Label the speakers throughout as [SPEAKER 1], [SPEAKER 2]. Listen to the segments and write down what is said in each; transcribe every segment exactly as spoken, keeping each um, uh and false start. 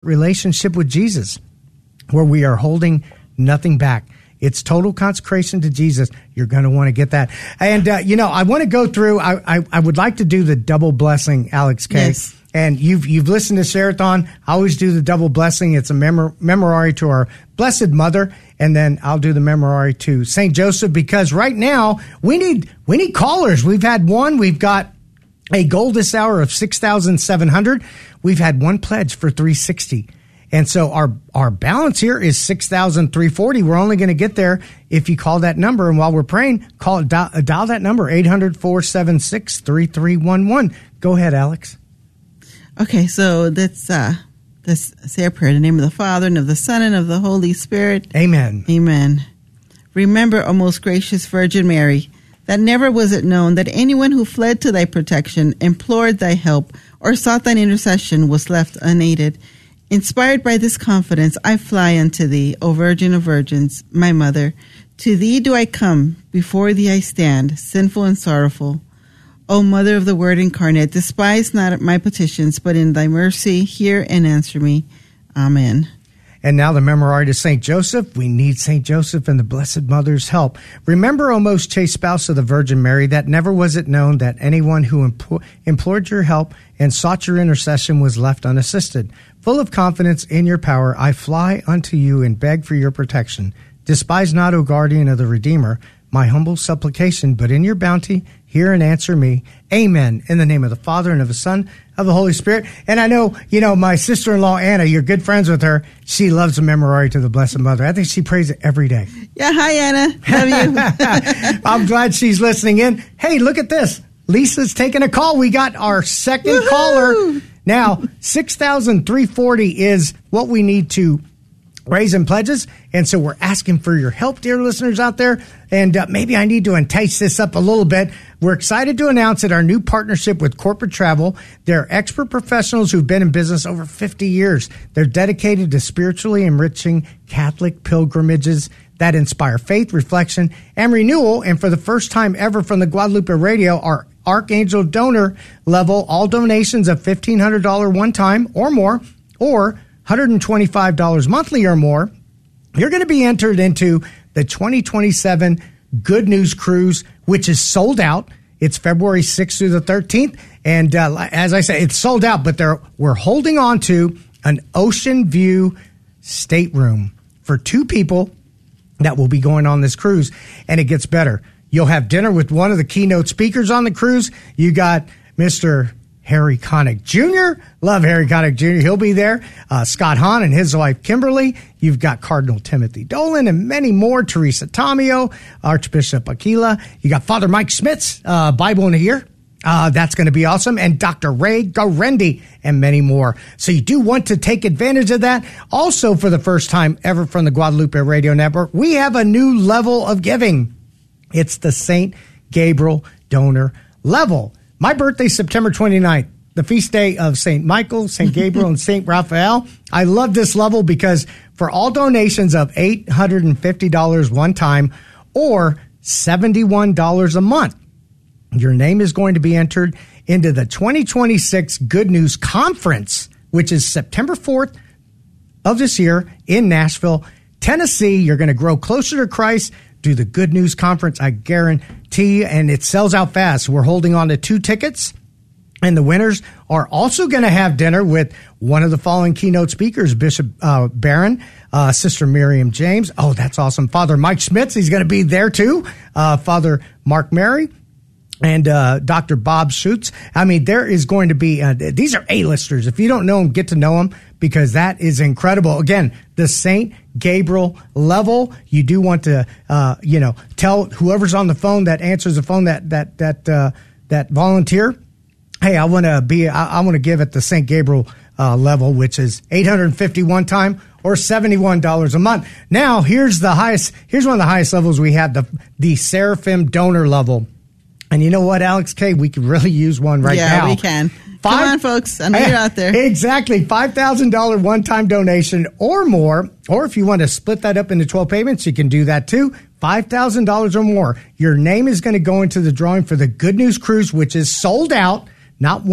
[SPEAKER 1] relationship with Jesus, where we are holding nothing back. It's total consecration to Jesus. You're going to want to get that. And, uh, you know, I want to go through, I, I, I would like to do the double blessing, Alex K.
[SPEAKER 2] Yes.
[SPEAKER 1] And you've you've listened to Share-a-thon. I always do the double blessing. It's a memor- memorare to our Blessed Mother, and then I'll do the memorare to Saint Joseph, because right now we need we need callers. We've had one. We've got a goal this hour of six thousand seven hundred. We've had one pledge for three sixty. And so our our balance here is six thousand three hundred forty. We're only going to get there if you call that number. And while we're praying, call dial, dial that number, eight hundred, four seven six, three three one one. Go ahead, Alex.
[SPEAKER 2] Okay, so let's, uh, let's say a prayer in the name of the Father, and of the Son, and of the Holy Spirit.
[SPEAKER 1] Amen.
[SPEAKER 2] Amen. Remember, O most gracious Virgin Mary, that never was it known that anyone who fled to thy protection, implored thy help, or sought thine intercession was left unaided. Inspired by this confidence, I fly unto thee, O Virgin of Virgins, my mother. To thee do I come, before thee I stand, sinful and sorrowful. O Mother of the Word incarnate, despise not my petitions, but in thy mercy hear and answer me. Amen.
[SPEAKER 1] And now the memorare to Saint Joseph. We need Saint Joseph and the Blessed Mother's help. Remember, O most chaste spouse of the Virgin Mary, that never was it known that anyone who impl- implored your help and sought your intercession was left unassisted. Full of confidence in your power, I fly unto you and beg for your protection. Despise not, O guardian of the Redeemer, my humble supplication, but in your bounty, hear and answer me. Amen. In the name of the Father, and of the Son, of the Holy Spirit. And I know, you know, my sister-in-law, Anna, you're good friends with her. She loves the memorare to the Blessed Mother. I think she prays it every day.
[SPEAKER 2] Yeah, hi, Anna. Love you.
[SPEAKER 1] I'm glad she's listening in. Hey, look at this. Lisa's taking a call. We got our second
[SPEAKER 2] Woo-hoo!
[SPEAKER 1] caller. Now, six thousand three hundred forty is what we need to raise in pledges. And so we're asking for your help, dear listeners out there. And uh, maybe I need to entice this up a little bit. We're excited to announce that our new partnership with Corporate Travel. They're expert professionals who've been in business over fifty years. They're dedicated to spiritually enriching Catholic pilgrimages that inspire faith, reflection, and renewal. And for the first time ever from the Guadalupe Radio, our Archangel donor level, all donations of fifteen hundred dollars one time or more, or one hundred twenty-five dollars monthly or more, you're going to be entered into the twenty twenty-seven Good News Cruise, which is sold out. It's February sixth through the thirteenth. And uh, as I said, it's sold out, but they're, we're holding on to an ocean view stateroom for two people that will be going on this cruise. And it gets better. You'll have dinner with one of the keynote speakers on the cruise. You got Mister Harry Connick Junior Love Harry Connick Junior He'll be there. Uh, Scott Hahn and his wife, Kimberly. You've got Cardinal Timothy Dolan and many more. Teresa Tomeo, Archbishop Aquila. You got Father Mike Schmitz, uh, Bible in a Year. Uh, that's going to be awesome. And Doctor Ray Garendi and many more. So you do want to take advantage of that. Also, for the first time ever from the Guadalupe Radio Network, we have a new level of giving. It's the Saint Gabriel donor level. My birthday's September twenty-ninth, the feast day of Saint Michael, Saint Gabriel, and Saint Raphael. I love this level because for all donations of eight hundred fifty dollars one time or seventy-one dollars a month, your name is going to be entered into the twenty twenty-six Good News Conference, which is September fourth of this year in Nashville, Tennessee. You're going to grow closer to Christ. Do the Good News Conference, I guarantee you, and it sells out fast. We're holding on to two tickets, and the winners are also going to have dinner with one of the following keynote speakers, Bishop uh, Barron, uh, Sister Miriam James. Oh, that's awesome. Father Mike Schmitz, he's going to be there too. Uh, Father Mark Mary. And uh, Doctor Bob Schutz. I mean, there is going to be, uh, these are A-listers. If you don't know them, get to know them because that is incredible. Again, the Saint Gabriel level. You do want to, uh, you know, tell whoever's on the phone that answers the phone, that that that uh, that volunteer, hey, I want to be, I, I want to give at the Saint Gabriel uh, level, which is eight hundred fifty-one time or seventy-one dollars a month. Now, here's the highest. Here's one of the highest levels we have, the the Seraphim donor level. And you know what, Alex K? We could really use one right
[SPEAKER 2] yeah,
[SPEAKER 1] now.
[SPEAKER 2] Yeah, we can.
[SPEAKER 1] Five,
[SPEAKER 2] Come on, folks. I know you're out there.
[SPEAKER 1] Exactly. five thousand dollars one-time donation or more. Or if you want to split that up into twelve payments, you can do that too. five thousand dollars or more. Your name is going to go into the drawing for the Good News Cruise, which is sold out. Not one,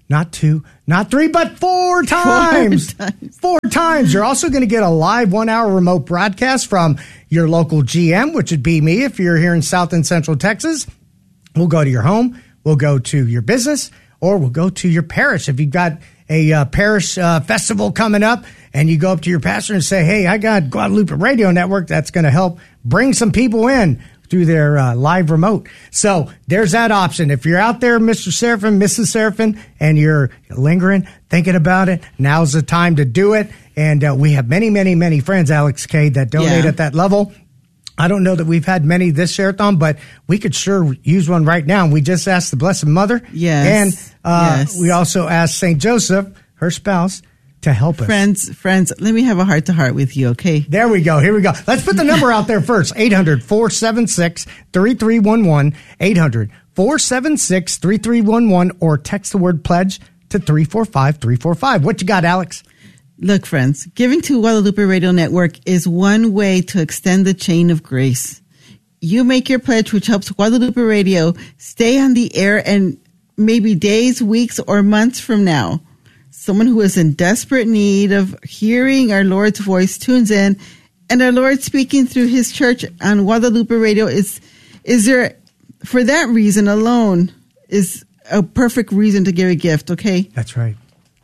[SPEAKER 1] not two, not three, but four times.
[SPEAKER 2] Four times.
[SPEAKER 1] Four times. You're also going to get a live one-hour remote broadcast from your local G M, which would be me if you're here in South and Central Texas. We'll go to your home. We'll go to your business, or we'll go to your parish. If you've got a uh, parish uh, festival coming up and you go up to your pastor and say, hey, I got Guadalupe Radio Network, that's going to help bring some people in through their uh, live remote. So there's that option. If you're out there, Mister Seraphin, Missus Seraphin, and you're lingering, thinking about it, now's the time to do it. And uh, we have many, many, many friends, Alex K, that donate
[SPEAKER 2] Yeah.
[SPEAKER 1] at that level. I don't know that we've had many this Share-a-thon, but we could sure use one right now. And we just asked the Blessed Mother.
[SPEAKER 2] Yes.
[SPEAKER 1] And uh,
[SPEAKER 2] Yes.
[SPEAKER 1] we also asked Saint Joseph, her spouse, to help us.
[SPEAKER 2] Friends, friends, let me have a heart-to-heart with you, okay?
[SPEAKER 1] There we go. Here we go. Let's put the number out there first. eight hundred, four seven six, three three one one. eight hundred, four seven six, three three one one. Or text the word pledge to three four five, three four five. What you got, Alex?
[SPEAKER 2] Look, friends, giving to Guadalupe Radio Network is one way to extend the chain of grace. You make your pledge, which helps Guadalupe Radio stay on the air, and maybe days, weeks, or months from now, someone who is in desperate need of hearing our Lord's voice tunes in, and our Lord speaking through his church on Guadalupe Radio is, is there, for that reason alone, is a perfect reason to give a gift, okay?
[SPEAKER 1] That's right.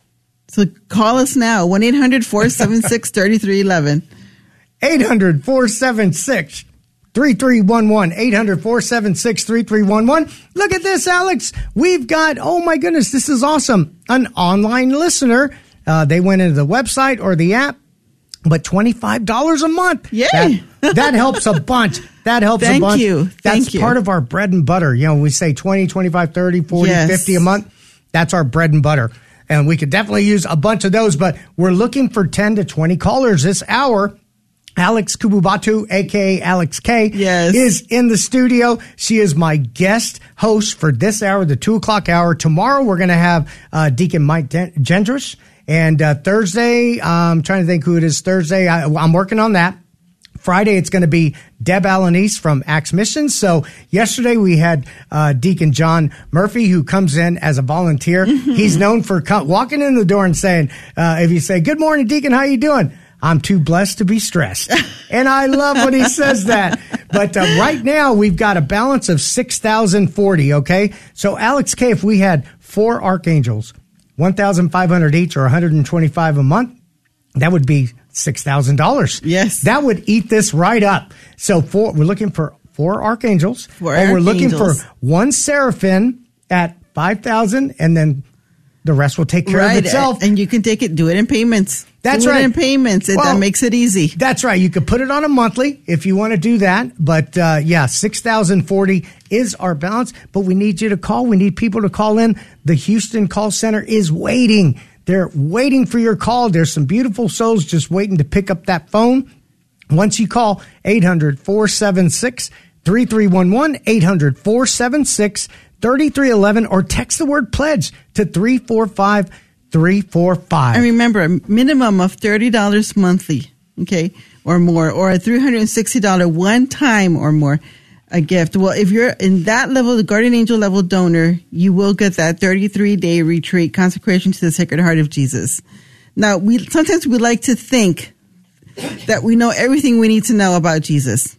[SPEAKER 2] So call us now, one eight hundred, four seven six, three three one one.
[SPEAKER 1] eight hundred, four seven six, three three one one. eight hundred, four seven six, three three one one. Look at this, Alex. We've got, oh my goodness, this is awesome. An online listener. Uh, they went into the website or the app, but twenty-five dollars a month.
[SPEAKER 2] Yay.
[SPEAKER 1] That, that helps a bunch. That helps
[SPEAKER 2] Thank
[SPEAKER 1] a bunch.
[SPEAKER 2] you. Thank
[SPEAKER 1] That's
[SPEAKER 2] you.
[SPEAKER 1] part of our bread and butter. You know, we say twenty, twenty-five, thirty, forty,
[SPEAKER 2] Yes.
[SPEAKER 1] fifty a month. That's our bread and butter. And we could definitely use a bunch of those, but we're looking for ten to twenty callers this hour. Alex Kububatu, a k a. Alex K,
[SPEAKER 2] Yes.
[SPEAKER 1] is in the studio. She is my guest host for this hour, the two o'clock hour. Tomorrow, we're going to have uh, Deacon Mike Gendrish. And uh, Thursday, I'm trying to think who it is Thursday. I, I'm working on that. Friday, it's going to be Deb Alanis from Acts Missions. So yesterday we had uh, Deacon John Murphy, who comes in as a volunteer. Mm-hmm. He's known for co- walking in the door and saying, uh, if you say, good morning, Deacon, how you doing? I'm too blessed to be stressed. And I love when he says that. But uh, right now we've got a balance of six thousand forty, okay? So Alex K, if we had four archangels, one thousand five hundred each or one hundred twenty-five a month, that would be six thousand dollars.
[SPEAKER 2] Yes.
[SPEAKER 1] That would eat this right up. So four, we're looking for four archangels.
[SPEAKER 2] Four
[SPEAKER 1] and we're looking for
[SPEAKER 2] archangels.
[SPEAKER 1] one seraphim at five thousand, and then the rest will take care
[SPEAKER 2] Right.
[SPEAKER 1] of itself.
[SPEAKER 2] And you can take it, do it in payments.
[SPEAKER 1] That's
[SPEAKER 2] do
[SPEAKER 1] right.
[SPEAKER 2] it in payments. It,
[SPEAKER 1] Well,
[SPEAKER 2] that makes it easy.
[SPEAKER 1] That's right. You could put it on a monthly if you want to do that. But uh, yeah, six thousand forty is our balance. But we need you to call. We need people to call in. The Houston call center is waiting. They're waiting for your call. There's some beautiful souls just waiting to pick up that phone. Once you call eight hundred, four seven six, three three one one, eight hundred, four seven six, three three one one, or text the word pledge to three four five, three four five.
[SPEAKER 2] And remember, a minimum of thirty dollars monthly, okay, or more, or a three hundred sixty dollars one time or more a gift. Well, if you're in that level, the Guardian Angel level donor, you will get that thirty-three day retreat, consecration to the Sacred Heart of Jesus. Now, we sometimes we like to think that we know everything we need to know about Jesus.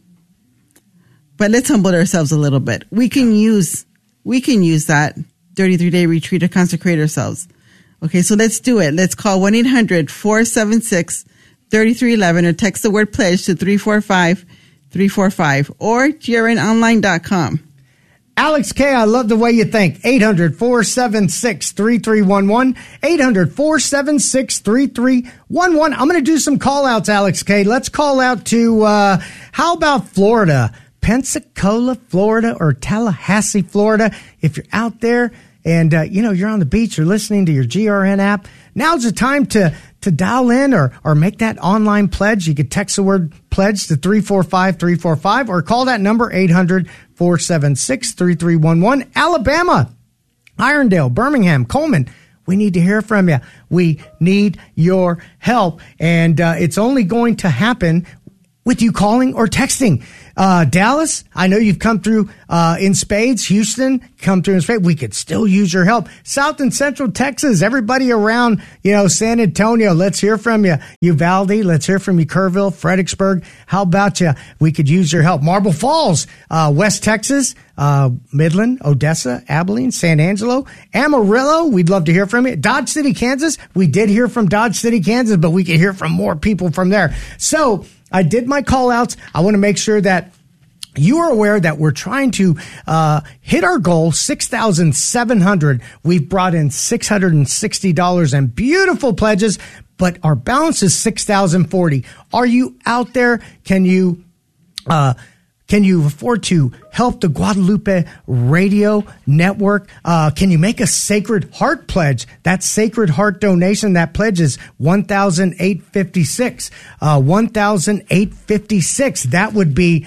[SPEAKER 2] But let's humble ourselves a little bit. We can use we can use that thirty-three day retreat to consecrate ourselves. Okay, so let's do it. Let's call one eight hundred, four seven six, three three one one or text the word pledge to three four five, three four five or G R N online dot com.
[SPEAKER 1] Alex K, I love the way you think. eight hundred, four seven six, three three one one. eight hundred, four seven six, three three one one. I'm going to do some call outs, Alex K. Let's call out to, uh, how about Florida? Pensacola, Florida, or Tallahassee, Florida. If you're out there and, uh, you know, you're on the beach, you're listening to your G R N app, now's the time to, to dial in or, or make that online pledge. You could text the word pledge to three four five, three four five or call that number eight hundred, four seven six, three three one one. Alabama, Irondale, Birmingham, Coleman. We need to hear from you. We need your help. And uh, it's only going to happen with you calling or texting. Uh, Dallas, I know you've come through uh, in spades. Houston, come through and say, we could still use your help. South and Central Texas, everybody around, you know, San Antonio, let's hear from you. Uvalde, let's hear from you. Kerrville, Fredericksburg, how about you? We could use your help. Marble Falls, uh, West Texas, uh, Midland, Odessa, Abilene, San Angelo, Amarillo, we'd love to hear from you. Dodge City, Kansas, we did hear from Dodge City, Kansas, but we could hear from more people from there. So I did my call outs. I want to make sure that you are aware that we're trying to uh, hit our goal, six thousand seven hundred. We've brought in six hundred sixty dollars in beautiful pledges, but our balance is six thousand forty. Are you out there? Can you uh, can you afford to help the Guadalupe Radio Network? Uh, can you make a Sacred Heart pledge? That Sacred Heart donation, that pledge is one thousand eight hundred fifty-six. Uh, one thousand eight hundred fifty-six. That would be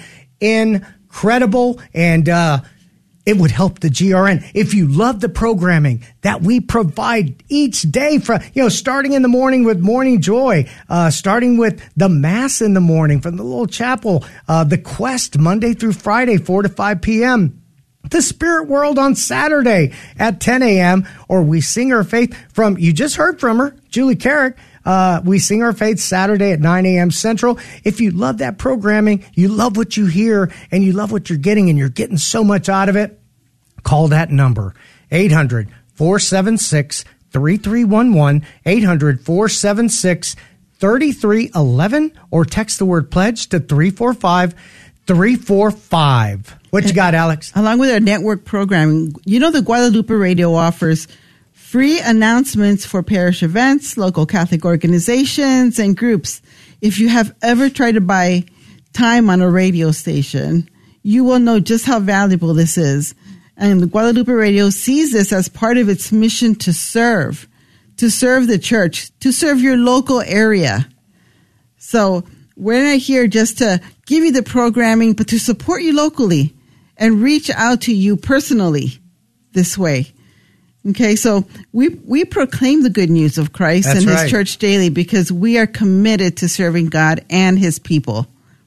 [SPEAKER 1] incredible, and uh, it would help the G R N. If you love the programming that we provide each day, from, you know, starting in the morning with Morning Joy, uh, starting with the Mass in the morning from the little chapel, uh, the Quest Monday through Friday, four to five p.m., the Spirit World on Saturday at ten a.m., or We Sing Our Faith from, you just heard from her, Julie Carrick. Uh, We Sing Our Faith Saturday at nine a.m. Central. If you love that programming, you love what you hear, and you love what you're getting, and you're getting so much out of it, call that number, eight hundred, four seven six, three three one one, eight hundred, four seven six, three three one one, or text the word pledge to three four five, three four five. What you got, Alex?
[SPEAKER 2] Along with our network programming, you know, the Guadalupe Radio offers free announcements for parish events, local Catholic organizations, and groups. If you have ever tried to buy time on a radio station, you will know just how valuable this is. And the Guadalupe Radio sees this as part of its mission to serve, to serve the church, to serve your local area. So we're not here just to give you the programming, but to support you locally and reach out to you personally this way. Okay, so we we proclaim the good news of Christ
[SPEAKER 1] That's
[SPEAKER 2] and His
[SPEAKER 1] right.
[SPEAKER 2] church daily because we are committed to serving God and His people.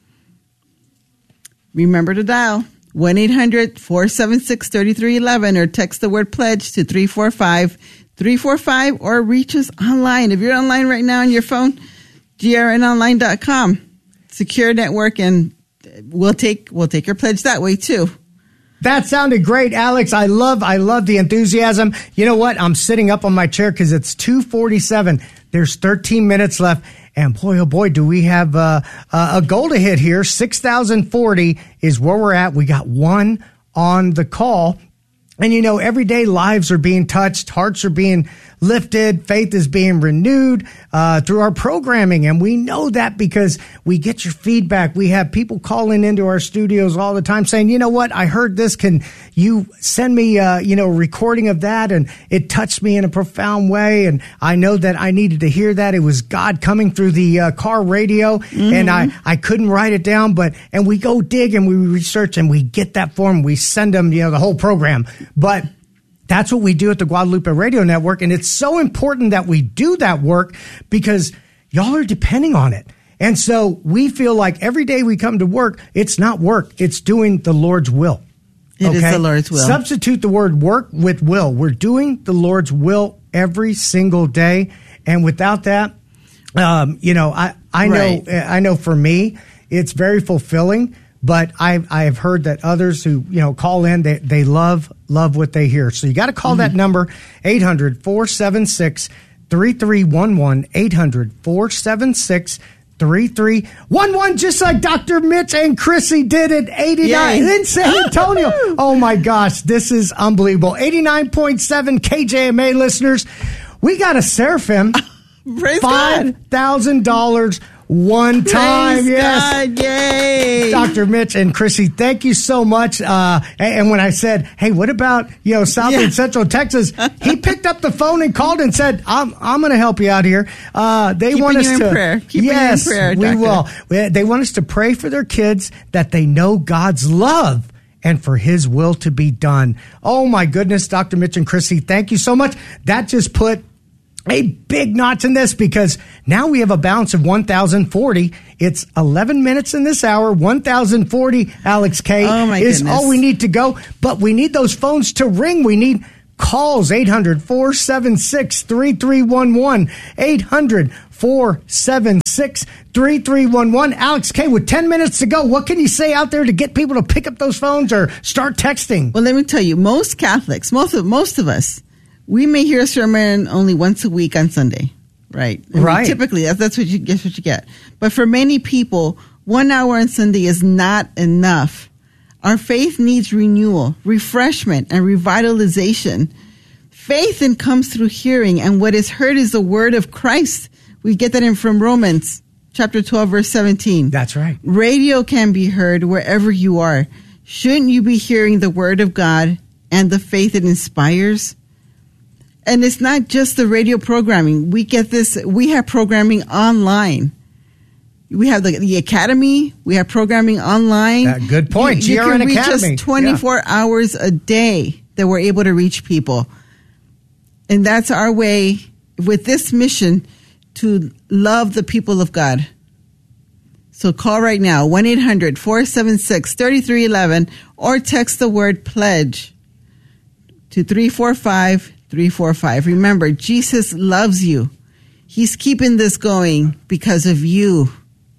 [SPEAKER 2] Remember to dial one eight hundred, four seven six, three three one one or text the word pledge to three four five, three four five, or reach us online. If you're online right now on your phone, G R N online dot com. Secure network, and we'll take we'll take your pledge that way too.
[SPEAKER 1] That sounded great, Alex. I love, I love the enthusiasm. You know what? I'm sitting up on my chair because it's two forty-seven. There's thirteen minutes left. And boy, oh boy, do we have uh, a goal to hit here. six thousand forty is where we're at. We got one on the call. And, you know, every day lives are being touched. Hearts are being lifted. Faith is being renewed uh, through our programming. And we know that because we get your feedback. We have people calling into our studios all the time saying, you know what, I heard this. Can you send me, uh, you know, a recording of that? And it touched me in a profound way. And I know that I needed to hear that. It was God coming through the uh, car radio. Mm-hmm. And I, I couldn't write it down. But and we go dig and we research and we get that form. We send them, you know, the whole program. But that's what we do at the Guadalupe Radio Network. And it's so important that we do that work because y'all are depending on it. And so we feel like every day we come to work, it's not work. It's doing the Lord's will.
[SPEAKER 2] It okay? is the Lord's will.
[SPEAKER 1] Substitute the word work with will. We're doing the Lord's will every single day. And without that, um, you know, I, I right. know, I know for me, it's very fulfilling. But I I have heard that others who, you know, call in, they, they love, love what they hear. So you got to call mm-hmm. that number, eight hundred, four seven six, three three one one, eight hundred, four seven six, three three one one, just like Doctor Mitch and Chrissy did at eighty-nine Yay. In San Antonio. Oh, my gosh, this is unbelievable. eighty-nine point seven K J M A listeners, we got a Seraphim, five thousand dollars one time.
[SPEAKER 2] Praise
[SPEAKER 1] yes.
[SPEAKER 2] God, yay.
[SPEAKER 1] Doctor Mitch and Chrissy, thank you so much. Uh, and, and when I said, hey, what about, you know, South yeah. and Central Texas? He picked up the phone and called and said, I'm, I'm going to help you out here. Uh, they
[SPEAKER 2] Keeping
[SPEAKER 1] want us
[SPEAKER 2] you
[SPEAKER 1] to,
[SPEAKER 2] in prayer. Keeping
[SPEAKER 1] yes,
[SPEAKER 2] you in prayer,
[SPEAKER 1] we
[SPEAKER 2] Doctor.
[SPEAKER 1] will. They want us to pray for their kids that they know God's love and for His will to be done. Oh my goodness, Doctor Mitch and Chrissy, thank you so much. That just put a big notch in this because now we have a balance of one thousand forty. It's eleven minutes in this hour. one thousand forty, Alex K,
[SPEAKER 2] oh my
[SPEAKER 1] is
[SPEAKER 2] goodness.
[SPEAKER 1] all we need to go. But we need those phones to ring. We need calls. eight hundred, four seven six, three three one one. eight hundred, four seven six, three three one one. Alex K, with ten minutes to go, what can you say out there to get people to pick up those phones or start texting?
[SPEAKER 2] Well, let me tell you, most Catholics, most of most of us, we may hear a sermon only once a week on Sunday, right? I mean,
[SPEAKER 1] right.
[SPEAKER 2] Typically, that's, that's what you guess what you get. But for many people, one hour on Sunday is not enough. Our faith needs renewal, refreshment, and revitalization. Faith then comes through hearing, and what is heard is the word of Christ. We get that in from Romans chapter twelve, verse seventeen.
[SPEAKER 1] That's right.
[SPEAKER 2] Radio can be heard wherever you are. Shouldn't you be hearing the word of God and the faith it inspires? And it's not just the radio programming. We get this, we have programming online. We have the, the Academy. We have programming online.
[SPEAKER 1] Uh, good point.
[SPEAKER 2] You, you
[SPEAKER 1] G R N
[SPEAKER 2] can reach
[SPEAKER 1] Academy.
[SPEAKER 2] us twenty-four yeah. hours a day that we're able to reach people. And that's our way with this mission to love the people of God. So call right now, one eight hundred, four seven six, three three one one, or text the word pledge to three four five, three four five. Remember, Jesus loves you. He's keeping this going because of you.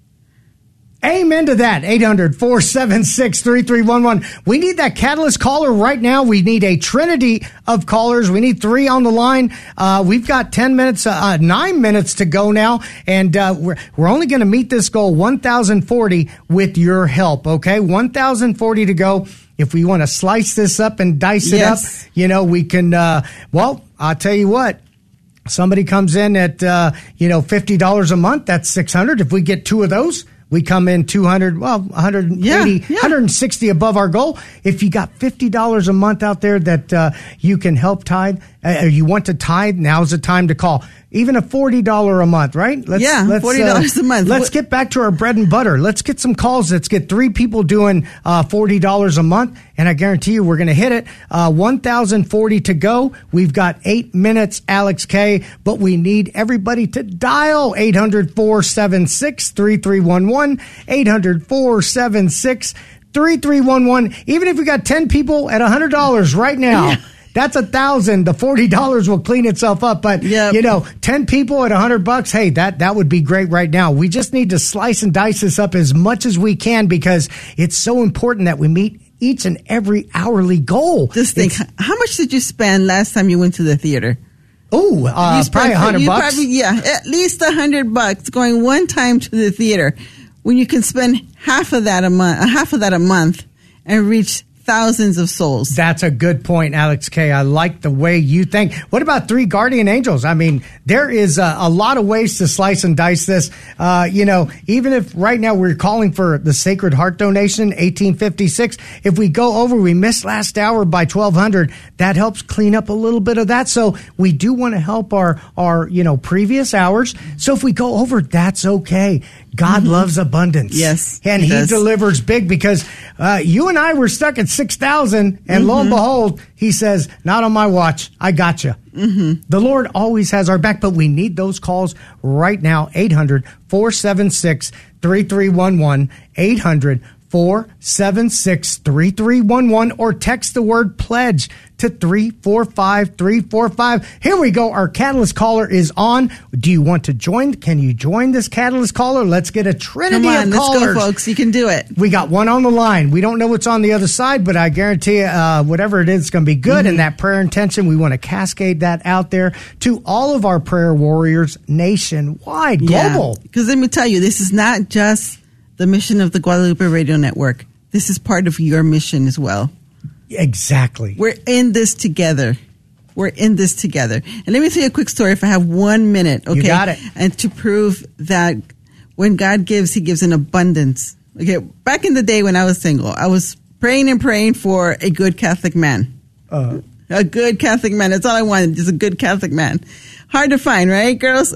[SPEAKER 1] Amen to that. eight hundred, four seven six, three three one one. We need that Catalyst caller right now. We need a trinity of callers. We need three on the line. Uh, we've got ten minutes, uh, nine minutes to go now. And uh, we're, we're only going to meet this goal, one thousand forty, with your help. Okay? one thousand forty to go. If we want to slice this up and dice it
[SPEAKER 2] yes.
[SPEAKER 1] up, you know, we can, uh, well, I'll tell you what. Somebody comes in at, uh, you know, fifty dollars a month. That's six hundred. If we get two of those, we come in two hundred, well, one hundred eighty,
[SPEAKER 2] yeah, yeah.
[SPEAKER 1] one hundred sixty above our goal. If you got fifty dollars a month out there that uh, you can help tithe, uh, you want to tithe, now's the time to call. Even a forty dollars a month, right?
[SPEAKER 2] Let's, yeah, let's, forty dollars uh, a month.
[SPEAKER 1] Let's
[SPEAKER 2] what?
[SPEAKER 1] get back to our bread and butter. Let's get some calls. Let's get three people doing uh, forty dollars a month, and I guarantee you we're going to hit it. Uh, one thousand forty to go. We've got eight minutes, Alex K., but we need everybody to dial eight hundred, four seven six, three three one one, eight hundred, four seven six, three three one one. Even if we got ten people at one hundred dollars right now, yeah. That's a thousand. The forty dollars will clean itself up. But, yep. you know, ten people at a hundred bucks. Hey, that, that would be great right now. We just need to slice and dice this up as much as we can because it's so important that we meet each and every hourly goal.
[SPEAKER 2] Just think, it's, how much did you spend last time you went to the theater?
[SPEAKER 1] Oh, uh, probably a hundred bucks.
[SPEAKER 2] Probably, yeah, at least a hundred bucks going one time to the theater when you can spend half of that a month, half of that a month and reach thousands of souls.
[SPEAKER 1] That's a good point, Alex K. I like the way you think. What about three guardian angels? I mean, there is a, a lot of ways to slice and dice this. Uh, you know, even if right now we're calling for the Sacred Heart donation, eighteen fifty-six, if we go over, we missed last hour by twelve hundred, that helps clean up a little bit of that. So we do want to help our, our, you know, previous hours. So if we go over, that's okay. God mm-hmm. loves abundance.
[SPEAKER 2] Yes.
[SPEAKER 1] And he, he delivers big because uh, you and I were stuck at six thousand, and mm-hmm. lo and behold, he says, not on my watch. I got you. Mm-hmm. The Lord always has our back, but we need those calls right now. eight hundred, four seven six, three three one one, eight hundred, four seven six, three three one one, or text the word pledge to three four five, three four five. Here we go. Our Catalyst caller is on. Do you want to join? Can you join this Catalyst caller? Let's get a trinity
[SPEAKER 2] Come on,
[SPEAKER 1] of callers.
[SPEAKER 2] Let's go, folks. You can do it.
[SPEAKER 1] We got one on the line. We don't know what's on the other side, but I guarantee you, uh, whatever it is, it's going to be good. Mm-hmm. And that prayer intention, we want to cascade that out there to all of our prayer warriors nationwide, global.
[SPEAKER 2] Because yeah. let me tell you, this is not just the mission of the Guadalupe Radio Network. This is part of your mission as well.
[SPEAKER 1] Exactly.
[SPEAKER 2] We're in this together. We're in this together. And let me tell you a quick story if I have one minute. Okay.
[SPEAKER 1] You got it.
[SPEAKER 2] And to prove that when God gives, he gives in abundance. Okay. Back in the day when I was single, I was praying and praying for a good Catholic man. Uh, a good Catholic man. That's all I wanted. Just a good Catholic man. Hard to find, right, girls?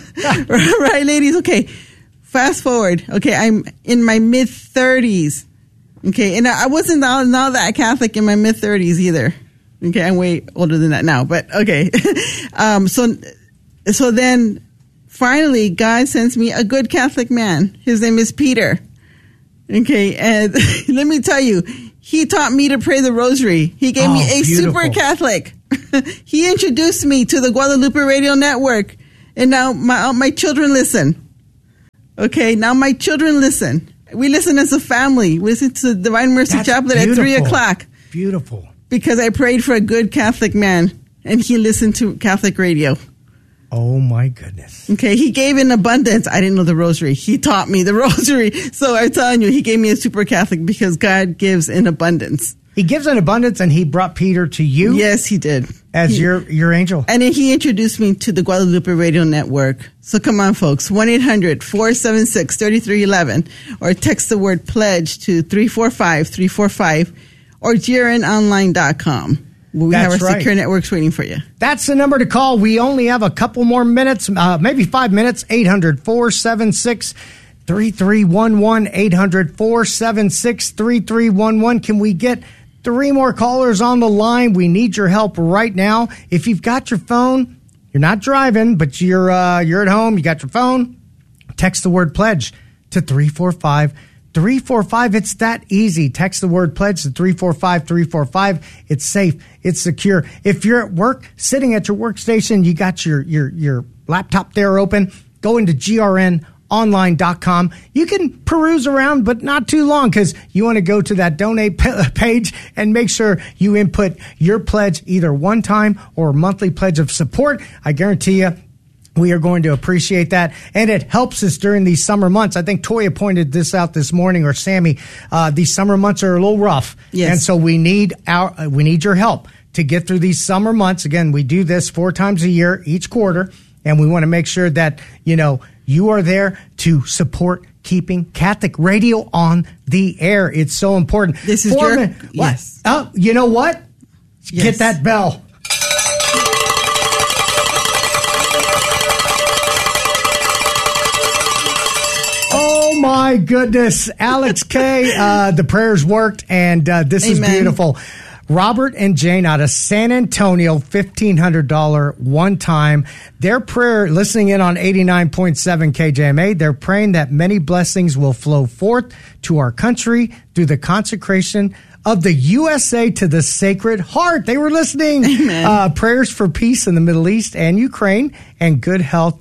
[SPEAKER 2] Right, ladies? Okay. Fast forward. Okay. I'm in my mid thirties. Okay, and I wasn't all, not that Catholic in my mid-thirties either. Okay, I'm way older than that now, but okay. um, so so then finally God sends me a good Catholic man. His name is Peter. Okay, and let me tell you, he taught me to pray the rosary. He gave
[SPEAKER 1] Oh,
[SPEAKER 2] me a
[SPEAKER 1] beautiful.
[SPEAKER 2] super Catholic. He introduced me to the Guadalupe Radio Network, and now my my children listen. Okay, now my children listen. We listen as a family. We listen to the Divine Mercy
[SPEAKER 1] That's
[SPEAKER 2] Chaplet at three
[SPEAKER 1] beautiful.
[SPEAKER 2] o'clock
[SPEAKER 1] Beautiful.
[SPEAKER 2] because I prayed for a good Catholic man, and he listened to Catholic radio.
[SPEAKER 1] Oh, my goodness.
[SPEAKER 2] Okay, he gave in abundance. I didn't know the rosary. He taught me the rosary. So I'm telling you, he gave me a super Catholic because God gives in abundance.
[SPEAKER 1] He gives in abundance, and he brought Peter to you
[SPEAKER 2] Yes, he did.
[SPEAKER 1] as
[SPEAKER 2] He-
[SPEAKER 1] your, your angel.
[SPEAKER 2] And then he introduced me to the Guadalupe Radio Network. So come on, folks. one eight hundred four seven six three three one one or text the word pledge to three four five three four five or G R N online dot com. We
[SPEAKER 1] That's
[SPEAKER 2] have our
[SPEAKER 1] right.
[SPEAKER 2] secure networks waiting for you.
[SPEAKER 1] That's the number to call. We only have a couple more minutes, uh, maybe five minutes. eight hundred four seven six three three one one. eight hundred four seven six three three one one. Can we get three more callers on the line? We need your help right now. If you've got your phone, you're not driving, but you're uh, you're at home, you got your phone, text the word pledge to three four five three four five. It's that easy. Text the word pledge to three four five three four five. It's safe. It's secure. If you're at work, sitting at your workstation, you got your, your, your laptop there open, go into G R N online dot com. You can peruse around, but not too long, because you want to go to that donate p- page and make sure you input your pledge, either one time or a monthly pledge of support. I guarantee you, we are going to appreciate that, and it helps us during these summer months. I think Toya pointed this out this morning, or Sammy. Uh, these summer months are a little rough,
[SPEAKER 2] Yes.
[SPEAKER 1] and so we need our uh, we need your help to get through these summer months. Again, we do this four times a year, each quarter, and we want to make sure that you know you are there to support keeping Catholic radio on the air. It's so important.
[SPEAKER 2] This is
[SPEAKER 1] Four
[SPEAKER 2] your-
[SPEAKER 1] min- what?
[SPEAKER 2] yes.
[SPEAKER 1] Oh, you know what?
[SPEAKER 2] Yes.
[SPEAKER 1] Get that bell. Oh my goodness, Alex K. Uh, the prayers worked, and uh, this is
[SPEAKER 2] Amen.
[SPEAKER 1] beautiful. Robert and Jane out of San Antonio, fifteen hundred dollars one time. Their prayer, listening in on eighty-nine point seven K J M A, they're praying that many blessings will flow forth to our country through the consecration of the U S A to the Sacred Heart. They were listening.
[SPEAKER 2] Amen.
[SPEAKER 1] Uh, prayers for peace in the Middle East and Ukraine, and good health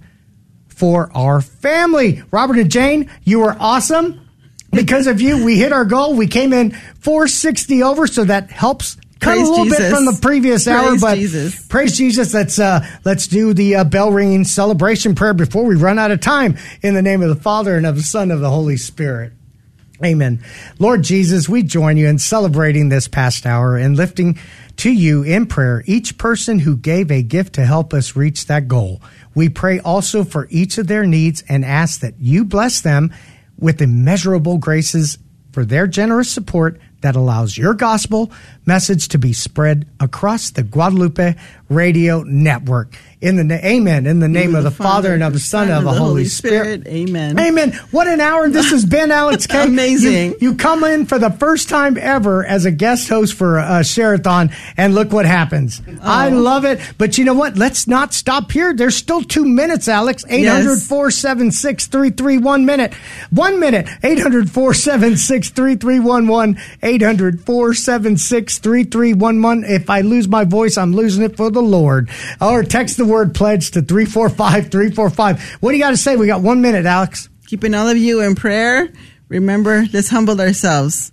[SPEAKER 1] for our family. Robert and Jane, you were awesome. Because of you, we hit our goal. We came in four sixty over, so that helps cut
[SPEAKER 2] Praise
[SPEAKER 1] a little
[SPEAKER 2] Jesus.
[SPEAKER 1] bit from the previous hour.
[SPEAKER 2] Praise
[SPEAKER 1] But
[SPEAKER 2] Jesus.
[SPEAKER 1] praise Jesus. Let's uh, let's do the uh, bell ringing celebration prayer before we run out of time. In the name of the Father and of the Son and of the Holy Spirit. Amen. Lord Jesus, we join you in celebrating this past hour and lifting to you in prayer each person who gave a gift to help us reach that goal. We pray also for each of their needs and ask that you bless them with immeasurable graces for their generous support that allows your gospel message to be spread across the Guadalupe Radio Network. In the na- Amen. In the name of the Father and of the Son and of the Holy Spirit.
[SPEAKER 2] Amen.
[SPEAKER 1] Amen. What an hour this has been, Alex K.
[SPEAKER 2] Amazing.
[SPEAKER 1] You, you come in for the first time ever as a guest host for uh, Share-a-thon, and look what happens. I love it. But you know what? Let's not stop here. There's still two minutes, Alex. eight hundred four seven six three three one minute. One minute. eight hundred four seven six three three one one. eight hundred four seven six three three one one. If I lose my voice, I'm losing it for the Lord. Or text the word pledge to three four five three four five. What do you got to say? We got one minute, Alex.
[SPEAKER 2] Keeping all of you in prayer. Remember, let's humble ourselves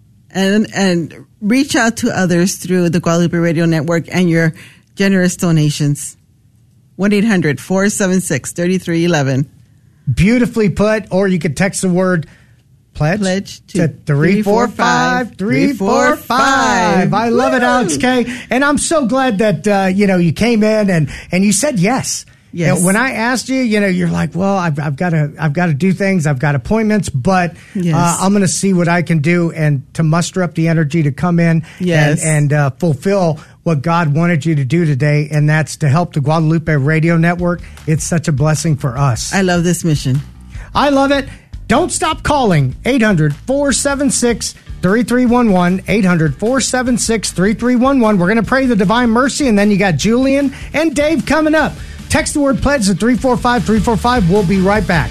[SPEAKER 2] and and reach out to others through the Guadalupe Radio Network and your generous donations. one eight hundred four seven six three three one one.
[SPEAKER 1] Beautifully put. Or you could text the word pledge,
[SPEAKER 2] Pledge
[SPEAKER 1] to,
[SPEAKER 2] to
[SPEAKER 1] three four five three four five. I love it, Alex K. And I'm so glad that uh, you know you came in and and you said yes.
[SPEAKER 2] Yes.
[SPEAKER 1] You know, when I asked you, you know, you're like, well, I've, I've got to, I've got to do things. I've got appointments, but
[SPEAKER 2] Yes.
[SPEAKER 1] uh, I'm going to see what I can do and to muster up the energy to come in
[SPEAKER 2] Yes.
[SPEAKER 1] and, and uh, fulfill what God wanted you to do today, and that's to help the Guadalupe Radio Network. It's such a blessing for us.
[SPEAKER 2] I love this mission.
[SPEAKER 1] I love it. Don't stop calling. eight hundred four seven six three three one one. eight hundred four seven six three three one one. We're going to pray the Divine Mercy, and then you got Julian and Dave coming up. Text the word pledge to three four five three four five. We'll be right back.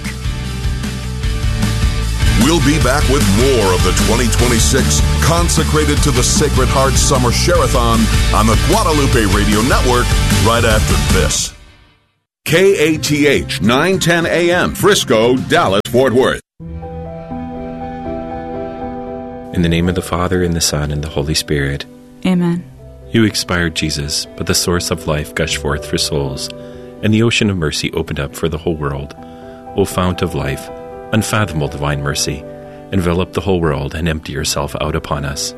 [SPEAKER 3] We'll be back with more of the twenty twenty-six Consecrated to the Sacred Heart Summer Share-a-thon on the Guadalupe Radio Network right after this. K A T H nine ten A M, Frisco, Dallas, Fort Worth.
[SPEAKER 4] In the name of the Father, and the Son, and the Holy Spirit.
[SPEAKER 5] Amen.
[SPEAKER 4] You expired, Jesus, but the source of life gushed forth for souls, and the ocean of mercy opened up for the whole world. O fount of life, unfathomable divine mercy, envelop the whole world and empty yourself out upon us.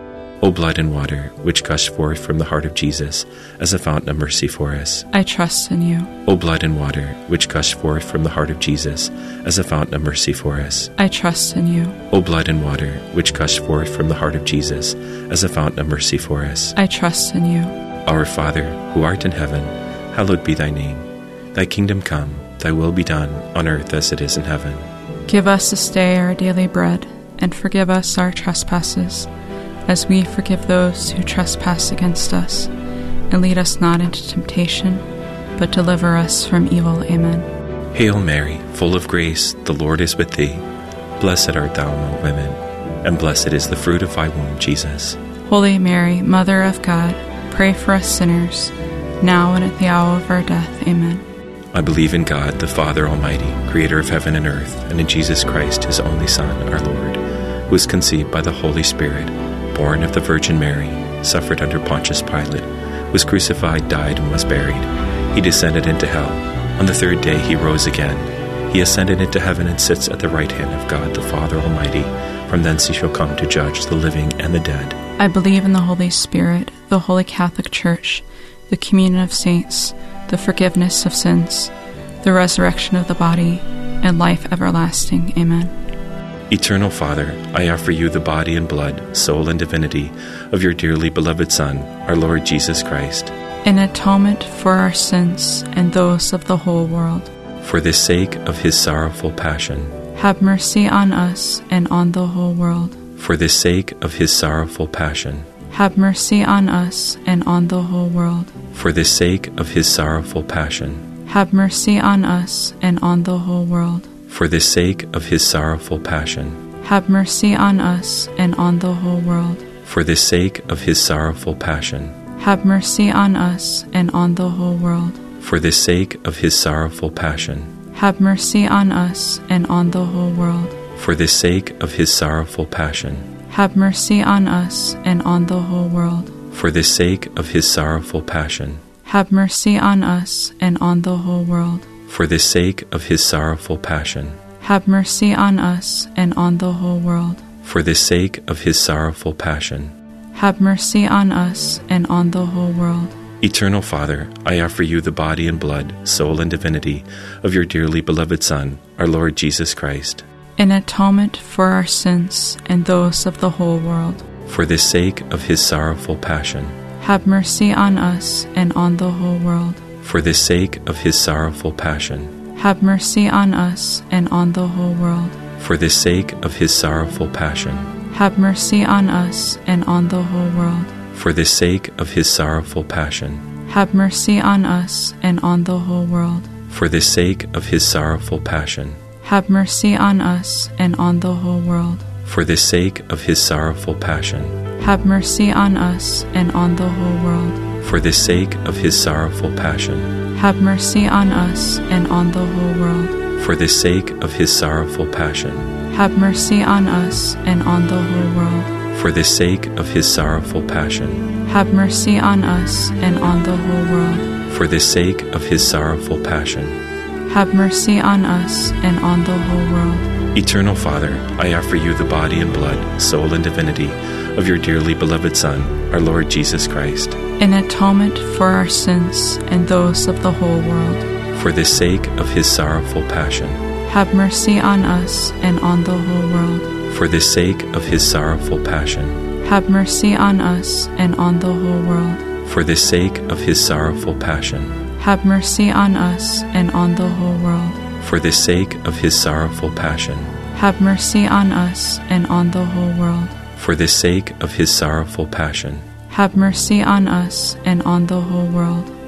[SPEAKER 4] O blood and water, which gushed forth from the heart of Jesus as a fountain of mercy for us.
[SPEAKER 5] I trust in you.
[SPEAKER 4] O blood and water, which gushed forth from the heart of Jesus as a fountain of mercy for us.
[SPEAKER 5] I trust in you.
[SPEAKER 4] O blood and water, which gushed forth from the heart of Jesus as a fountain of mercy for us.
[SPEAKER 5] I trust in you.
[SPEAKER 4] Our Father, who art in heaven, hallowed be thy name. Thy kingdom come, thy will be done, on earth as it is in heaven.
[SPEAKER 5] Give us this day our daily bread, and forgive us our trespasses, as we forgive those who trespass against us. And lead us not into temptation, but deliver us from evil. Amen.
[SPEAKER 4] Hail Mary, full of grace, the Lord is with thee. Blessed art thou among women, and blessed is the fruit of thy womb, Jesus.
[SPEAKER 5] Holy Mary, Mother of God, pray for us sinners, now and at the hour of our death. Amen.
[SPEAKER 4] I believe in God, the Father Almighty, creator of heaven and earth, and in Jesus Christ, his only Son, our Lord, who was conceived by the Holy Spirit, born of the Virgin Mary, suffered under Pontius Pilate, was crucified, died, and was buried. He descended into hell. On the third day he rose again. He ascended into heaven and sits at the right hand of God the Father Almighty. From thence he shall come to judge the living and the dead.
[SPEAKER 5] I believe in the Holy Spirit, the Holy Catholic Church, the communion of saints, the forgiveness of sins, the resurrection of the body, and life everlasting. Amen.
[SPEAKER 4] Eternal Father, I offer you the body and blood, soul and divinity of your dearly beloved Son, our Lord Jesus Christ,
[SPEAKER 5] in atonement for our sins and those of the whole world.
[SPEAKER 4] For the sake of his sorrowful passion,
[SPEAKER 5] have mercy on us and on the whole world.
[SPEAKER 4] For the sake of his sorrowful passion,
[SPEAKER 5] have mercy on us and on the whole world.
[SPEAKER 4] For the sake of his sorrowful passion,
[SPEAKER 5] have mercy on us and on the whole world.
[SPEAKER 4] For the sake of his sorrowful passion,
[SPEAKER 5] have mercy on us and on the whole world.
[SPEAKER 4] For the sake of his sorrowful passion,
[SPEAKER 5] have mercy on us and on the whole world.
[SPEAKER 4] For the sake of his sorrowful passion,
[SPEAKER 5] have mercy on us and on the whole world.
[SPEAKER 4] For the sake of his sorrowful passion,
[SPEAKER 5] have mercy on us and on the whole world.
[SPEAKER 4] For the sake of his sorrowful passion,
[SPEAKER 5] have mercy on us and on the whole world.
[SPEAKER 4] For the sake of his sorrowful passion,
[SPEAKER 5] have mercy on us and on the whole world.
[SPEAKER 4] For the sake of his sorrowful passion,
[SPEAKER 5] have mercy on us and on the whole world.
[SPEAKER 4] Eternal Father, I offer you the body and blood, soul and divinity of your dearly beloved Son, our Lord Jesus Christ,
[SPEAKER 5] in atonement for our sins and those of the whole world.
[SPEAKER 4] For the sake of his sorrowful passion,
[SPEAKER 5] have mercy on us and on the whole world.
[SPEAKER 4] For the sake of his sorrowful passion,
[SPEAKER 5] have mercy on us and on the whole world.
[SPEAKER 4] For the sake of his sorrowful passion,
[SPEAKER 5] have mercy on us and on the whole world.
[SPEAKER 4] For the sake of his sorrowful passion,
[SPEAKER 5] have mercy on us and on the whole world.
[SPEAKER 4] For the sake of his sorrowful passion,
[SPEAKER 5] have mercy on us and on the whole world.
[SPEAKER 4] For the sake of his sorrowful passion,
[SPEAKER 5] have mercy on us and on the whole world.
[SPEAKER 4] For the sake of his sorrowful passion,
[SPEAKER 5] have mercy on us and on the whole world.
[SPEAKER 4] For the sake of his sorrowful passion,
[SPEAKER 5] have mercy on us and on the whole world.
[SPEAKER 4] For the sake of his sorrowful passion,
[SPEAKER 5] have mercy on us and on the whole world.
[SPEAKER 4] For the sake of his sorrowful passion,
[SPEAKER 5] have mercy on us and on the whole world.
[SPEAKER 4] Eternal Father, I offer you the body and blood, soul and divinity of your dearly beloved Son, our Lord Jesus Christ,
[SPEAKER 5] in atonement for our sins and those of the whole world.
[SPEAKER 4] For the sake of his sorrowful passion,
[SPEAKER 5] have mercy on us and on the whole world.
[SPEAKER 4] For the sake of his sorrowful passion,
[SPEAKER 5] have mercy on us and on the whole world.
[SPEAKER 4] For the sake of his sorrowful passion,
[SPEAKER 5] have mercy on us and on the whole world.
[SPEAKER 4] For the sake of his sorrowful passion,
[SPEAKER 5] have mercy on us and on the whole world.
[SPEAKER 4] For the sake of his sorrowful passion,
[SPEAKER 5] have mercy on us and on the whole world.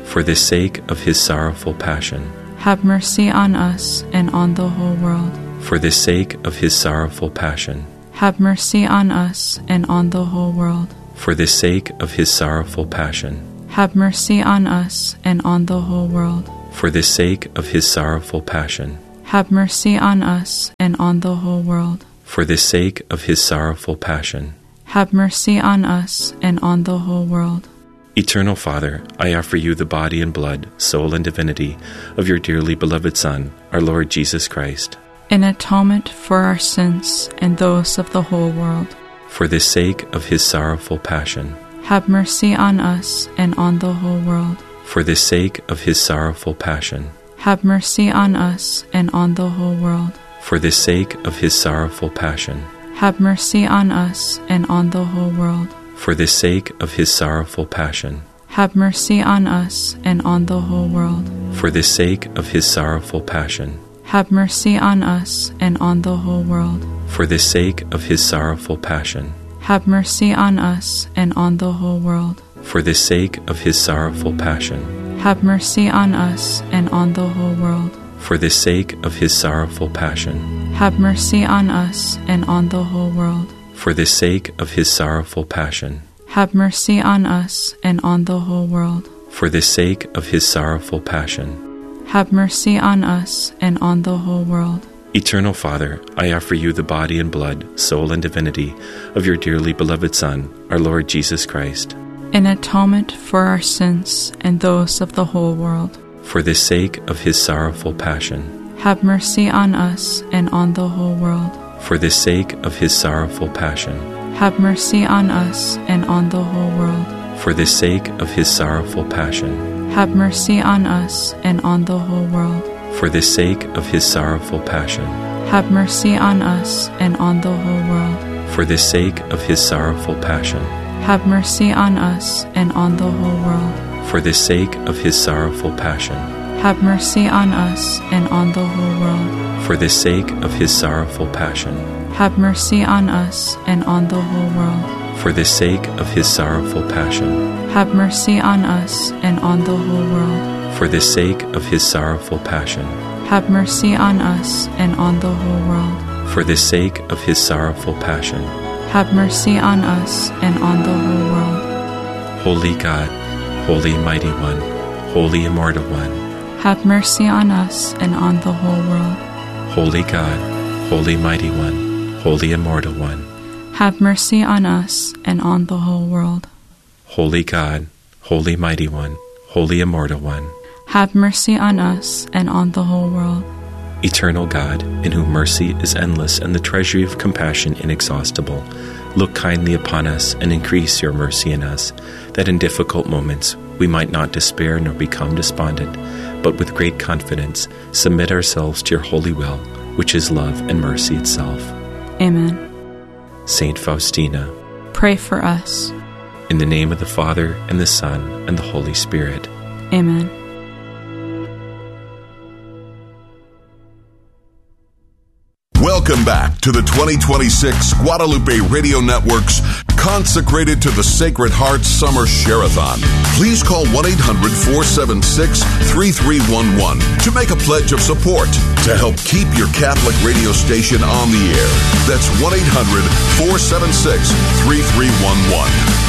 [SPEAKER 4] For the sake of his sorrowful passion.
[SPEAKER 5] Have mercy on us and on the whole world.
[SPEAKER 4] For the sake of his sorrowful passion.
[SPEAKER 5] Have mercy on us and on the whole world.
[SPEAKER 4] For the sake of his sorrowful passion.
[SPEAKER 5] Have mercy on us and on the whole world.
[SPEAKER 4] For the sake of his sorrowful passion.
[SPEAKER 5] Have mercy on us and on the whole world.
[SPEAKER 4] For the sake of his sorrowful passion.
[SPEAKER 5] Have mercy on us and on the whole world.
[SPEAKER 4] Eternal Father, I offer you the body and blood, soul and divinity of your dearly beloved Son, our Lord Jesus Christ,
[SPEAKER 5] in atonement for our sins and those of the whole world.
[SPEAKER 4] For the sake of his sorrowful passion.
[SPEAKER 5] Have mercy on us and on the whole world.
[SPEAKER 4] For the sake of his sorrowful passion.
[SPEAKER 5] Have mercy on us and on the whole world.
[SPEAKER 4] For the sake of his sorrowful passion.
[SPEAKER 5] Have mercy on us and on the whole world.
[SPEAKER 4] For the sake of his sorrowful passion.
[SPEAKER 5] Have mercy on us and on the whole world.
[SPEAKER 4] For the sake of his sorrowful passion.
[SPEAKER 5] Have mercy on us and on the whole world.
[SPEAKER 4] For the sake of his sorrowful passion.
[SPEAKER 5] Have mercy on us and on the whole world.
[SPEAKER 4] For the sake of his sorrowful passion.
[SPEAKER 5] Have mercy on us and on the whole world.
[SPEAKER 4] For the sake of his sorrowful passion.
[SPEAKER 5] Have mercy on us and on the whole world.
[SPEAKER 4] For the sake of his sorrowful passion.
[SPEAKER 5] Have mercy on us and on the whole world.
[SPEAKER 4] For the sake of his sorrowful passion.
[SPEAKER 5] Have mercy on us and on the whole world.
[SPEAKER 4] Eternal Father, I offer you the body and blood, soul and divinity of your dearly beloved Son, our Lord Jesus Christ,
[SPEAKER 5] in atonement for our sins and those of the whole world.
[SPEAKER 4] For the sake of his sorrowful passion.
[SPEAKER 5] Have mercy on us and on the whole world.
[SPEAKER 4] For the sake of his sorrowful passion.
[SPEAKER 5] Have mercy on us and on the whole world.
[SPEAKER 4] For the sake of his sorrowful passion.
[SPEAKER 5] Have mercy on us and on the whole world.
[SPEAKER 4] For the sake of his sorrowful passion.
[SPEAKER 5] Have mercy on us and on the whole world.
[SPEAKER 4] For the sake of his sorrowful passion.
[SPEAKER 5] Have mercy on us and on the whole world.
[SPEAKER 4] For the sake of his sorrowful passion.
[SPEAKER 5] Have mercy on us and on the whole world.
[SPEAKER 4] For the sake of his sorrowful passion.
[SPEAKER 5] Have mercy on us and on the whole world.
[SPEAKER 4] For the sake of his sorrowful passion.
[SPEAKER 5] Have mercy on us and on the whole world.
[SPEAKER 4] For the sake of his sorrowful passion.
[SPEAKER 5] Have mercy on us and on the whole world.
[SPEAKER 4] For the sake of his sorrowful passion.
[SPEAKER 5] Have mercy on us and on the whole world.
[SPEAKER 4] Holy God, Holy Mighty One, Holy Immortal One,
[SPEAKER 5] have mercy on us and on the whole world.
[SPEAKER 4] Holy God, Holy Mighty One, Holy Immortal One,
[SPEAKER 5] have mercy on us and on the whole world.
[SPEAKER 4] Holy God, Holy Mighty One, Holy Immortal One,
[SPEAKER 5] have mercy on us and on the whole world.
[SPEAKER 4] Eternal God, in whom mercy is endless and the treasury of compassion inexhaustible, look kindly upon us and increase your mercy in us, that in difficult moments we might not despair nor become despondent, but with great confidence submit ourselves to your holy will, which is love and mercy itself.
[SPEAKER 5] Amen.
[SPEAKER 4] Saint Faustina,
[SPEAKER 5] pray for us.
[SPEAKER 4] In the name of the Father, and the Son, and the Holy Spirit.
[SPEAKER 5] Amen.
[SPEAKER 3] Welcome back to the twenty twenty-six Guadalupe Radio Network's Consecrated to the Sacred Heart Summer Share-a-thon. Please call one eight hundred four seven six three three one one to make a pledge of support to help keep your Catholic radio station on the air. That's one eight hundred four seven six three three one one.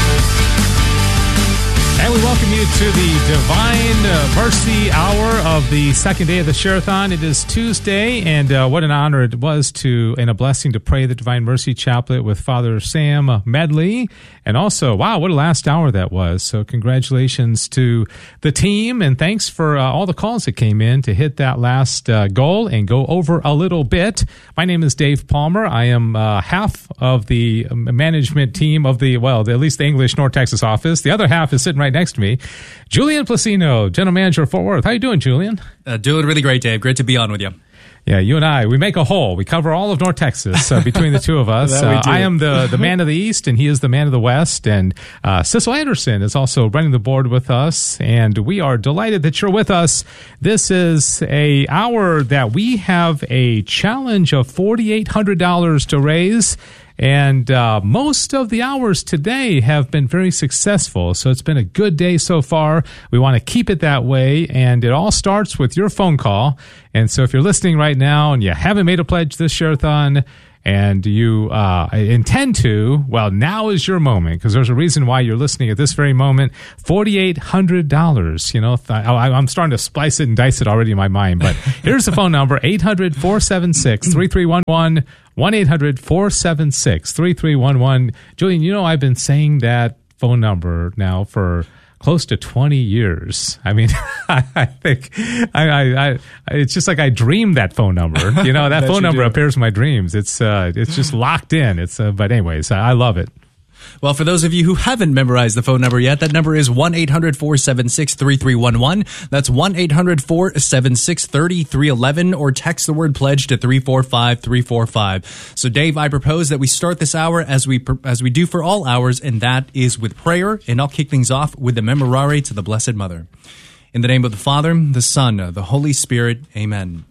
[SPEAKER 6] And we welcome you to the Divine uh, Mercy Hour of the second day of the Share-a-thon. It is Tuesday, and uh, what an honor it was to, and a blessing to pray the Divine Mercy Chaplet with Father Sam Medley. And also, wow, what a last hour that was. So congratulations to the team, and thanks for uh, all the calls that came in to hit that last uh, goal and go over a little bit. My name is Dave Palmer. I am uh, half of the management team of the, well, at least the English North Texas office. The other half is sitting right next to me. Julian Placino, General Manager of Fort Worth. How you doing, Julian?
[SPEAKER 7] Uh, doing really great, Dave. Great to be on with you.
[SPEAKER 6] Yeah, you and I, we make a whole. We cover all of North Texas uh, between the two of us. Uh, I am the, the man of the East, and he is the man of the West. And uh, Cecil Anderson is also running the board with us, and we are delighted that you're with us. This is a hour that we have a challenge of four thousand eight hundred dollars to raise. And uh, most of the hours today have been very successful. So it's been a good day so far. We want to keep it that way. And it all starts with your phone call. And so if you're listening right now and you haven't made a pledge this Share-a-thon, and you uh, intend to, well, now is your moment, because there's a reason why you're listening at this very moment. four thousand eight hundred dollars. You know, th- I, I'm starting to splice it and dice it already in my mind. But here's the phone number, eight hundred, four seven six, three three one one, one eight hundred, four seven six, three three one one. Julian, you know, I've been saying that phone number now for close to twenty years. I mean, I, I think I, I, I, it's just like I dreamed that phone number. You know, that phone number do. appears in my dreams. It's, uh, it's just locked in. It's, uh, but anyways, I, I love it.
[SPEAKER 7] Well, for those of you who haven't memorized the phone number yet, that number is one eight hundred, four seven six, three three one one. That's one eight hundred, four seven six, three three one one, or text the word pledge to three four five, three four five. So, Dave, I propose that we start this hour as we as we do for all hours, and that is with prayer. And I'll kick things off with the Memorare to the Blessed Mother. In the name of the Father, the Son, the Holy Spirit, amen.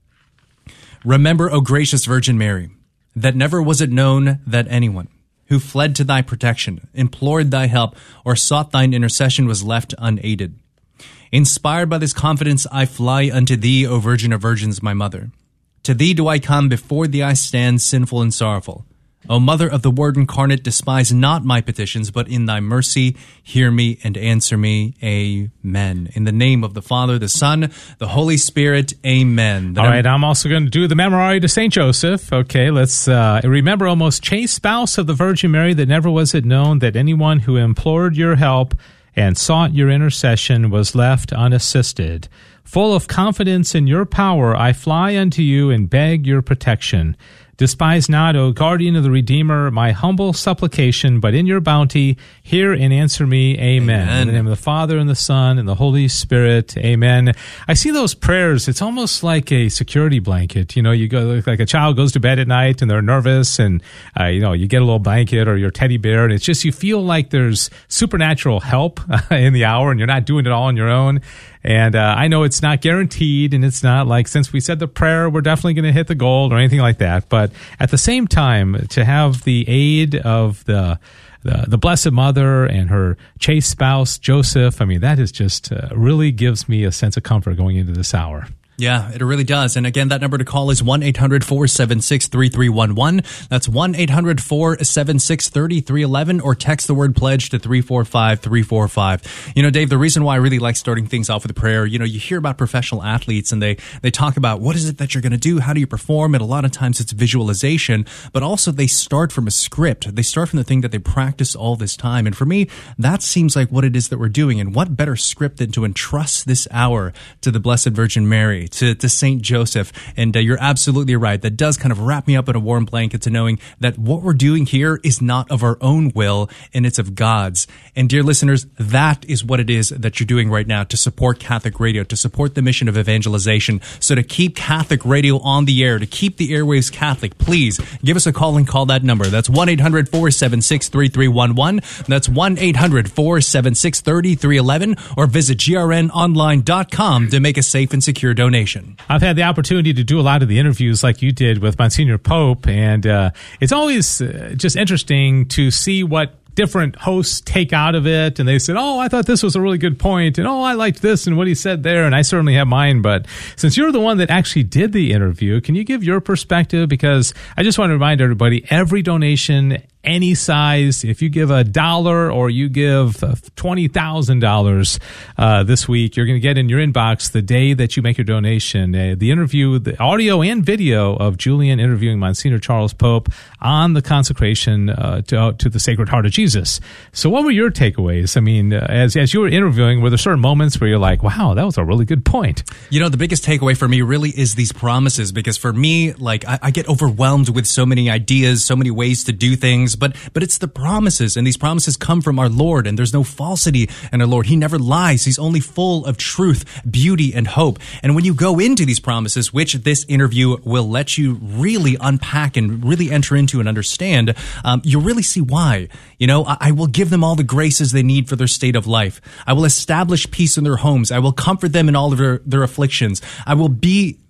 [SPEAKER 7] Remember, O gracious Virgin Mary, that never was it known that anyone who fled to thy protection, implored thy help, or sought thine intercession was left unaided. Inspired by this confidence, I fly unto thee, O Virgin of Virgins, my mother. To thee do I come, before thee I stand, sinful and sorrowful. O Mother of the Word incarnate, despise not my petitions, but in thy mercy hear me and answer me. Amen. In the name of the Father, the Son, the Holy Spirit, amen.
[SPEAKER 6] All right, I'm also going to do the Memorare to Saint Joseph. Okay, let's uh, remember, O most chaste spouse of the Virgin Mary, that never was it known that anyone who implored your help and sought your intercession was left unassisted. Full of confidence in your power, I fly unto you and beg your protection. Despise not, O guardian of the Redeemer, my humble supplication, but in your bounty, hear and answer me. Amen. Amen. In the name of the Father, and the Son, and the Holy Spirit. Amen. I see those prayers. It's almost like a security blanket. You know, you go like a child goes to bed at night and they're nervous, and uh, you know, you get a little blanket or your teddy bear, and it's just you feel like there's supernatural help in the hour, and you're not doing it all on your own. And uh, I know it's not guaranteed, and it's not like, since we said the prayer, we're definitely going to hit the gold or anything like that. But at the same time, to have the aid of the the, the Blessed Mother and her chaste spouse, Joseph, I mean, that is just uh, really gives me a sense of comfort going into this hour.
[SPEAKER 7] Yeah, it really does. And again, that number to call is one eight hundred, four seven six, three three one one. That's one eight hundred, four seven six, three three one one, or text the word pledge to three four five, three four five. You know, Dave, the reason why I really like starting things off with prayer, you know, you hear about professional athletes and they, they talk about what is it that you're going to do? How do you perform? And a lot of times it's visualization, but also they start from a script. They start from the thing that they practice all this time. And for me, that seems like what it is that we're doing. And what better script than to entrust this hour to the Blessed Virgin Mary, to, to Saint Joseph. And uh, you're absolutely right. That does kind of wrap me up in a warm blanket to knowing that what we're doing here is not of our own will, and it's of God's. And dear listeners, that is what it is that you're doing right now to support Catholic Radio, to support the mission of evangelization. So to keep Catholic Radio on the air, to keep the airwaves Catholic, please give us a call and call that number. That's one eight hundred, four seven six, three three one one. That's one eight hundred, four seven six, three three one one, or visit G R N online dot com to make a safe and secure donation.
[SPEAKER 6] I've had the opportunity to do a lot of the interviews like you did with Monsignor Pope, and uh, it's always uh, just interesting to see what different hosts take out of it. And they said, oh, I thought this was a really good point, and oh, I liked this and what he said there, and I certainly have mine. But since you're the one that actually did the interview, can you give your perspective? Because I just want to remind everybody, every donation, any size, if you give a dollar or you give twenty thousand dollars uh, this week, you're going to get in your inbox the day that you make your donation uh, the interview, the audio and video of Julian interviewing Monsignor Charles Pope on the consecration uh, to, uh, to the Sacred Heart of Jesus. So what were your takeaways? I mean, uh, as, as you were interviewing, were there certain moments where you're like, wow, that was a really good point?
[SPEAKER 7] You know, the biggest takeaway for me really is these promises, because for me, like, I, I get overwhelmed with so many ideas, so many ways to do things. But but it's the promises, and these promises come from our Lord, and there's no falsity in our Lord. He never lies. He's only full of truth, beauty, and hope. And when you go into these promises, which this interview will let you really unpack and really enter into and understand, um, you'll really see why. You know, I, I will give them all the graces they need for their state of life. I will establish peace in their homes. I will comfort them in all of their, their afflictions. I will be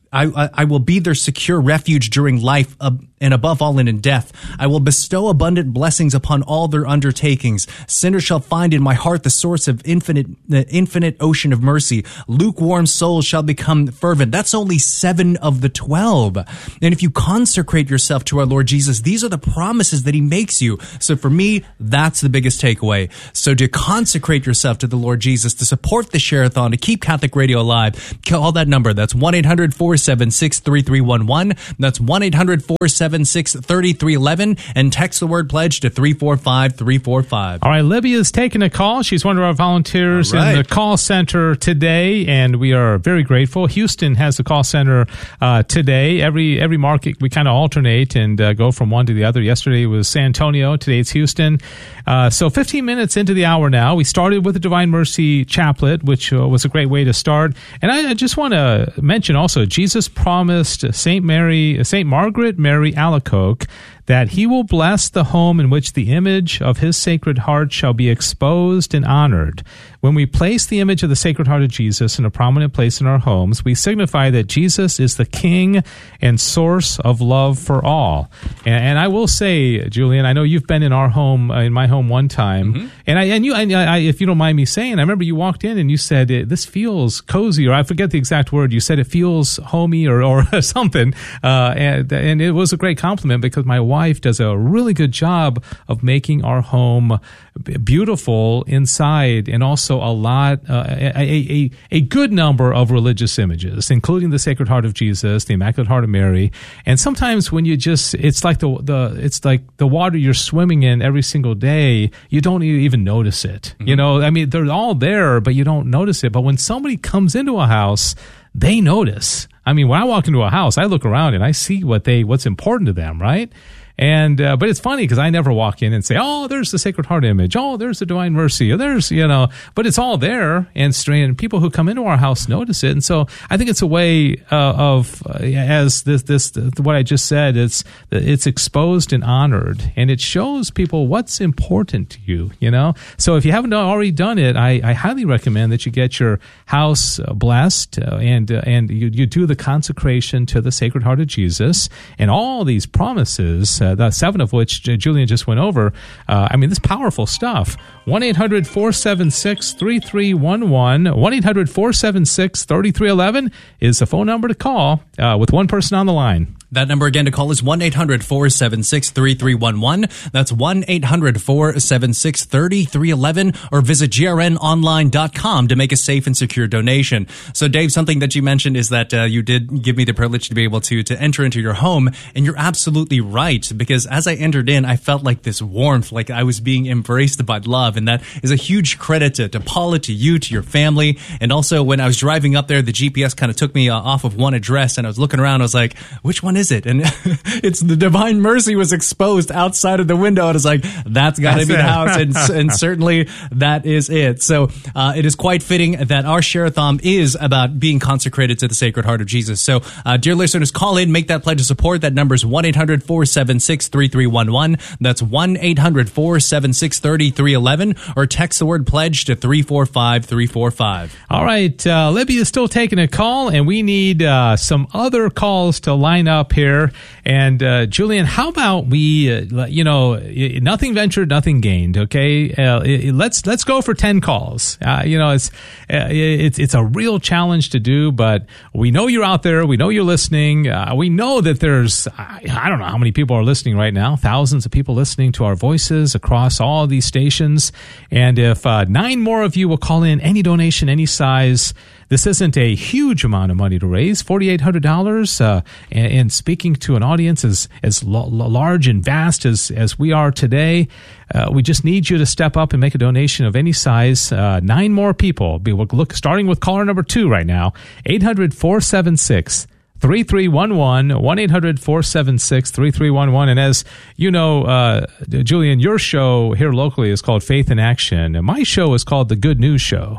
[SPEAKER 7] I, I, I will be their secure refuge during life, uh, and above all in death. I will bestow abundant blessings upon all their undertakings. Sinners shall find in my heart the source of infinite, the infinite ocean of mercy. Lukewarm souls shall become fervent. That's only seven of the twelve. And if you consecrate yourself to our Lord Jesus, these are the promises that he makes you. So for me, that's the biggest takeaway. So to consecrate yourself to the Lord Jesus, to support the Share-a-thon, to keep Catholic Radio alive, call that number. That's one eight hundred four seven six three three one one. That's one eight hundred four seven six three three one one, and text the word pledge to three four five three four five.
[SPEAKER 6] All right, Libya's taking a call. She's one of our volunteers right. in the call center today, and we are very grateful. Houston has the call center uh, today. Every every market, we kind of alternate and uh, go from one to the other. Yesterday was San Antonio. Today it's Houston. Uh, so fifteen minutes into the hour now. We started with the Divine Mercy Chaplet, which uh, was a great way to start. And I, I just want to mention also, Jesus promised Saint Mary, Saint Margaret Mary Alacoque, that he will bless the home in which the image of his Sacred Heart shall be exposed and honored. When we place the image of the Sacred Heart of Jesus in a prominent place in our homes, we signify that Jesus is the King and source of love for all. And, and I will say, Julian, I know you've been in our home, uh, in my home one time, mm-hmm. and I and you, and I, if you don't mind me saying, I remember you walked in and you said, "This feels cozy," or I forget the exact word. You said it feels homey, or or something, uh, and and it was a great compliment because my wife does a really good job of making our home beautiful inside, and also a lot, uh, a, a, a good number of religious images, including the Sacred Heart of Jesus, the Immaculate Heart of Mary. And sometimes when you just, it's like the, the, it's like the water you're swimming in every single day, you don't even notice it. Mm-hmm. You know, I mean, they're all there, but you don't notice it. But when somebody comes into a house, they notice. I mean, when I walk into a house, I look around and I see what they, what's important to them, right? And, uh, but it's funny because I never walk in and say, "Oh, there's the Sacred Heart image. Oh, there's the Divine Mercy. Or there's, you know," but it's all there. And, and people who come into our house notice it. And so I think it's a way uh, of, uh, as this, this, what I just said, it's, it's exposed and honored, and it shows people what's important to you, you know? So if you haven't already done it, I, I highly recommend that you get your house blessed uh, and, uh, and you, you do the consecration to the Sacred Heart of Jesus, and all these promises, Uh, the seven of which Julian just went over. Uh, I mean, this powerful stuff. one eight hundred four seven six three three one one. one eight hundred four seven six three three one one is the phone number to call uh, with one person on the line.
[SPEAKER 7] That number again to call is one eight hundred four seven six three three one one. That's one eight hundred four seven six three three one one, or visit G R N online dot com to make a safe and secure donation. So, Dave, something that you mentioned is that uh, you did give me the privilege to be able to to enter into your home, and you're absolutely right, because as I entered in, I felt like this warmth, like I was being embraced by love, and that is a huge credit to, to Paula, to you, to your family. And also, when I was driving up there, the G P S kind of took me uh, off of one address, and I was looking around, I was like, which one is it? And it's the Divine Mercy was exposed outside of the window. And I was like, that's got to be the house. And, and certainly that is it. So uh, it is quite fitting that our Share-a-thon is about being consecrated to the Sacred Heart of Jesus. So, uh, dear listeners, call in, make that pledge of support. That number is one eight hundred four seven six three three one one. That's one eight hundred four seven six three three one one, or text the word pledge to three four five three four five.
[SPEAKER 6] All right. Uh, Libby is still taking a call, and we need uh, some other calls to line up here. And uh, Julian, how about we, uh, you know, nothing ventured, nothing gained. Okay, uh, let's let's go for ten calls. Uh, you know, it's uh, it's it's a real challenge to do, but we know you're out there. We know you're listening. Uh, we know that there's I, I don't know how many people are listening right now. Thousands of people listening to our voices across all these stations. And if uh, nine more of you will call in, any donation, any size. This isn't a huge amount of money to raise, four thousand eight hundred dollars, uh, and, and speaking to an audience as, as l- large and vast as, as we are today, uh, we just need you to step up and make a donation of any size. Uh, nine more people. We'll look, starting with caller number two right now, eight hundred four seven six three three one one, one eight hundred four seven six three three one one. And as you know, uh, Julian, your show here locally is called Faith in Action, and my show is called The Good News Show.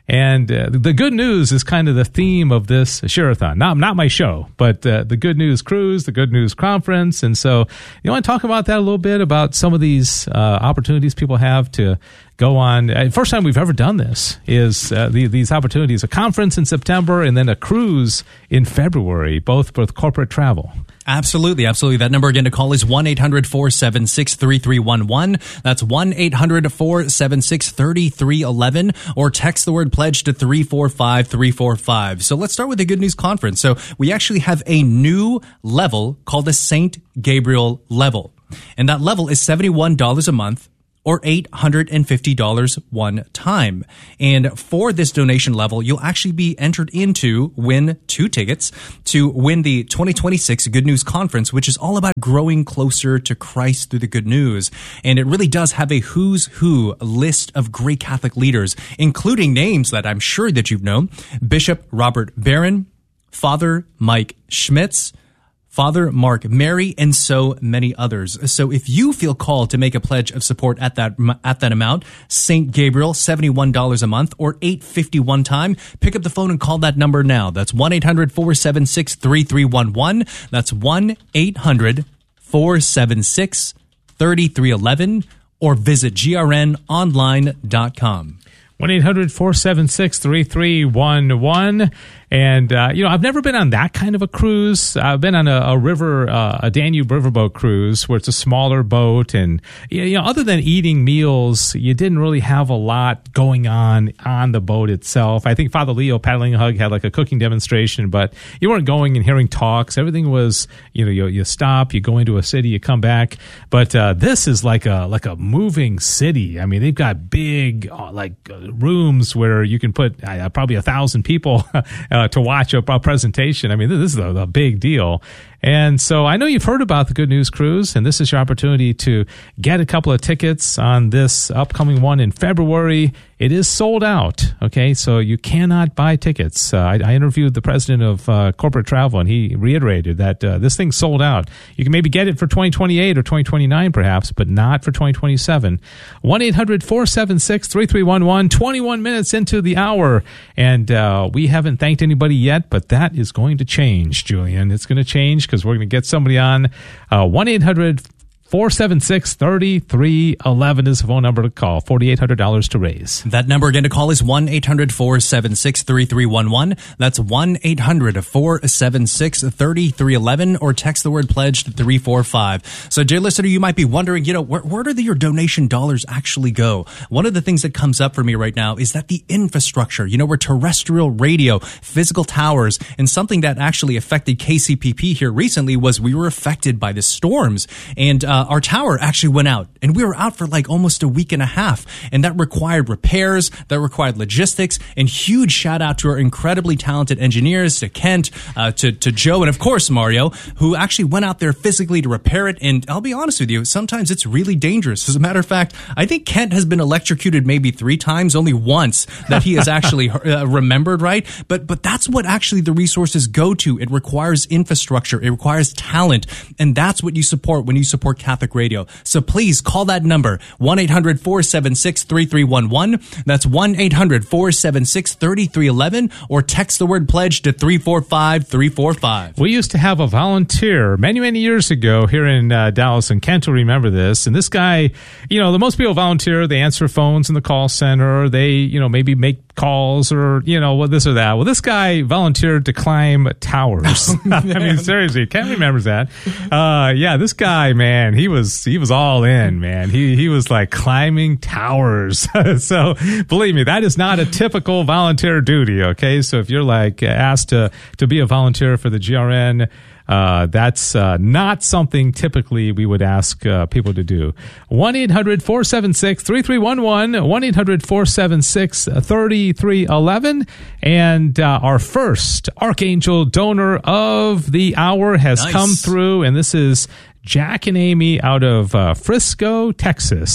[SPEAKER 6] And uh, the good news is kind of the theme of this Share-a-thon. Not, not my show, but uh, the Good News Cruise, the Good News Conference. And so you want to talk about that a little bit, about some of these uh, opportunities people have to go on. Uh, first time we've ever done this is uh, the, these opportunities, a conference in September and then a cruise in February, both with corporate travel.
[SPEAKER 7] Absolutely, absolutely. That number again to call is one eight hundred four seven six three three one one. That's one eight hundred four seven six three three one one, or text the word pledge to three four five three four five. So let's start with the Good News Conference. So we actually have a new level called the Saint Gabriel level. And that level is seventy-one dollars a month, or eight hundred fifty dollars one time. And for this donation level, you'll actually be entered into win two tickets to win the twenty twenty-six Good News Conference, which is all about growing closer to Christ through the good news. And it really does have a who's who list of great Catholic leaders, including names that I'm sure that you've known: Bishop Robert Barron, Father Mike Schmitz, Father Mark Mary, and so many others. So if you feel called to make a pledge of support at that at that amount, Saint Gabriel, seventy-one dollars a month, or eight hundred fifty dollars one time, pick up the phone and call that number now. That's one eight hundred four seven six three three one one. That's one eight hundred four seven six three three one one, or visit G R N online dot com.
[SPEAKER 6] one eight hundred four seven six three three one one. And, uh, you know, I've never been on that kind of a cruise. I've been on a, a river, uh, a Danube riverboat cruise where it's a smaller boat. And, you know, other than eating meals, you didn't really have a lot going on on the boat itself. I think Father Leo Paddling Hug had like a cooking demonstration, but you weren't going and hearing talks. Everything was, you know, you, you stop, you go into a city, you come back. But uh, this is like a like a moving city. I mean, they've got big, uh, like, uh, rooms where you can put uh, probably a thousand people uh, to watch a, a presentation. I mean, this is a, a big deal. And so I know you've heard about the Good News Cruise, and this is your opportunity to get a couple of tickets on this upcoming one in February. It is sold out, okay? So you cannot buy tickets. Uh, I, I interviewed the president of uh, corporate travel, and he reiterated that uh, this thing's sold out. You can maybe get it for twenty twenty-eight or twenty twenty-nine perhaps, but not for twenty twenty-seven. one eight hundred four seven six three three one one, twenty-one minutes into the hour, and uh, we haven't thanked anybody yet, but that is going to change, Julian. It's going to change because we're going to get somebody on. uh, one eight hundred four seven six three three one one is the phone number to call. four thousand eight hundred dollars to raise.
[SPEAKER 7] That number again to call is one eight hundred four seven six three three one one. That's one eight hundred four seven six three three one one, or text the word pledge to three four five. So, dear listener, you might be wondering, you know, where, where do the, your donation dollars actually go? One of the things that comes up for me right now is that the infrastructure, you know, we're terrestrial radio, physical towers, and something that actually affected K C P P here recently was we were affected by the storms. And, uh, Uh, our tower actually went out, and we were out for like almost a week and a half, and that required repairs, that required logistics, and huge shout out to our incredibly talented engineers, to Kent, uh, to, to Joe, and of course Mario, who actually went out there physically to repair it. And I'll be honest with you, sometimes it's really dangerous. As a matter of fact, I think Kent has been electrocuted maybe three times, only once that he has actually uh, remembered, right? But, but that's what actually the resources go to. It requires infrastructure, it requires talent, and that's what you support when you support Catholic Radio. So please call that number, one eight hundred four seven six three three one one. That's one eight hundred four seven six three three one one, or text the word pledge to three four five three four five.
[SPEAKER 6] We used to have a volunteer many, many years ago here in uh, Dallas, and Kent will remember this. And this guy, you know, the most people volunteer, they answer phones in the call center, they, you know, maybe make calls or, you know, well, this or that. Well, this guy volunteered to climb towers. Oh, I mean, seriously, Kent remembers that. Uh, yeah, this guy, man, he was, he was all in, man. He, he was like climbing towers. So believe me, that is not a typical volunteer duty. Okay. So if you're like asked to, to be a volunteer for the G R N, Uh, that's uh, not something typically we would ask uh, people to do. one eight hundred four seven six three three one one, one eight hundred four seven six three three one one. And uh, our first Archangel donor of the hour has
[SPEAKER 7] nice.
[SPEAKER 6] come through, and this is Jack and Amy out of uh, Frisco, Texas.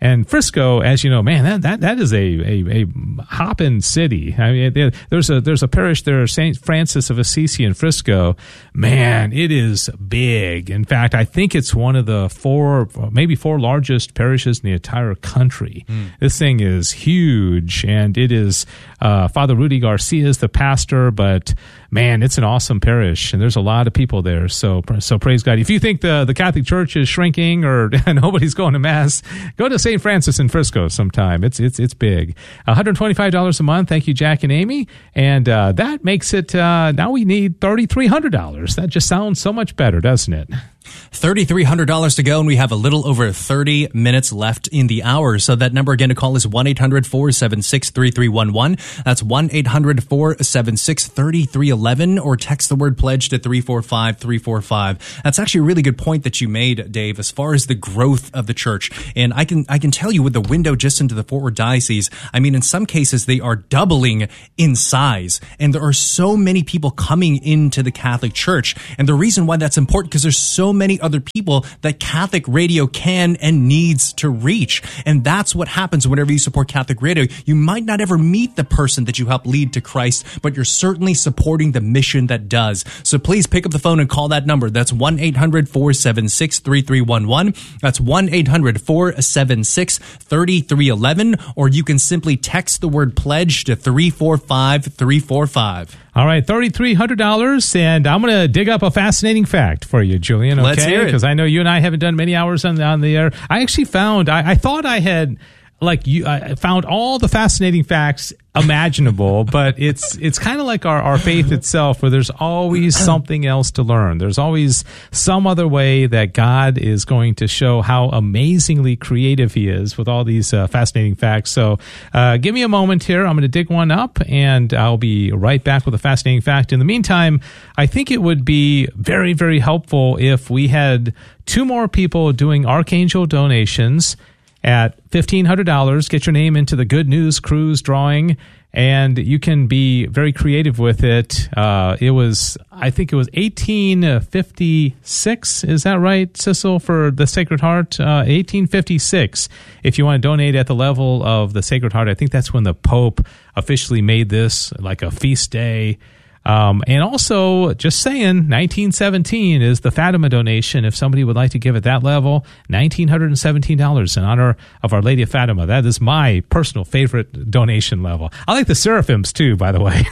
[SPEAKER 6] And Frisco, as you know, man, that that, that is a, a, a hopping city. I mean, there's a there's a parish there, Saint Francis of Assisi in Frisco. Man, it is big. In fact, I think it's one of the four, maybe four largest parishes in the entire country. Mm. This thing is huge, and it is uh, Father Rudy Garcia is the pastor, but man, it's an awesome parish, and there's a lot of people there. So, so praise God. If you think the, the Catholic Church is shrinking or nobody's going to Mass, go to Saint Francis in Frisco sometime. It's it's it's big. one hundred twenty-five dollars a month. Thank you, Jack and Amy. And uh, that makes it, uh, now we need three thousand three hundred dollars. That just sounds so much better, doesn't it?
[SPEAKER 7] three thousand three hundred dollars to go, and we have a little over thirty minutes left in the hour. So that number again to call is one eight hundred four seven six three three one one. That's one eight hundred four seven six three three one one, or text the word pledge to three four five three four five. That's actually a really good point that you made, Dave, as far as the growth of the church. And I can I can tell you with the window just into the Fort Worth Diocese, I mean, in some cases they are doubling in size, and there are so many people coming into the Catholic Church. And the reason why that's important, because there's so many other people that Catholic radio can and needs to reach. And that's what happens whenever you support Catholic radio. You might not ever meet the person that you help lead to Christ, but you're certainly supporting the mission that does. So please pick up the phone and call that number. That's one eight hundred four seven six three three one one. That's one eight hundred four seven six three three one one, or you can simply text the word pledge to three four five three four five.
[SPEAKER 6] All right, three thousand three hundred dollars, and I'm going to dig up a fascinating fact for you, Julian, okay?
[SPEAKER 7] Let's hear it.
[SPEAKER 6] Because I know you and I haven't done many hours on the, on the air. I actually found, I, I thought I had, like, you, I found all the fascinating facts imaginable, but it's it's kind of like our, our faith itself, where there's always something else to learn. There's always some other way that God is going to show how amazingly creative he is with all these uh, fascinating facts. So uh, give me a moment here. I'm going to dig one up, and I'll be right back with a fascinating fact. In the meantime, I think it would be very, very helpful if we had two more people doing Archangel donations at fifteen hundred dollars. Get your name into the Good News Cruise drawing, and you can be very creative with it. Uh, it was, I think it was eighteen fifty-six. Is that right, Cecil, for the Sacred Heart? Uh, eighteen fifty-six. If you want to donate at the level of the Sacred Heart, I think that's when the Pope officially made this like a feast day. Um, and also, just saying, nineteen seventeen is the Fatima donation. If somebody would like to give at that level, one thousand nine hundred seventeen dollars in honor of Our Lady of Fatima. That is my personal favorite donation level. I like the Seraphims, too, by the way.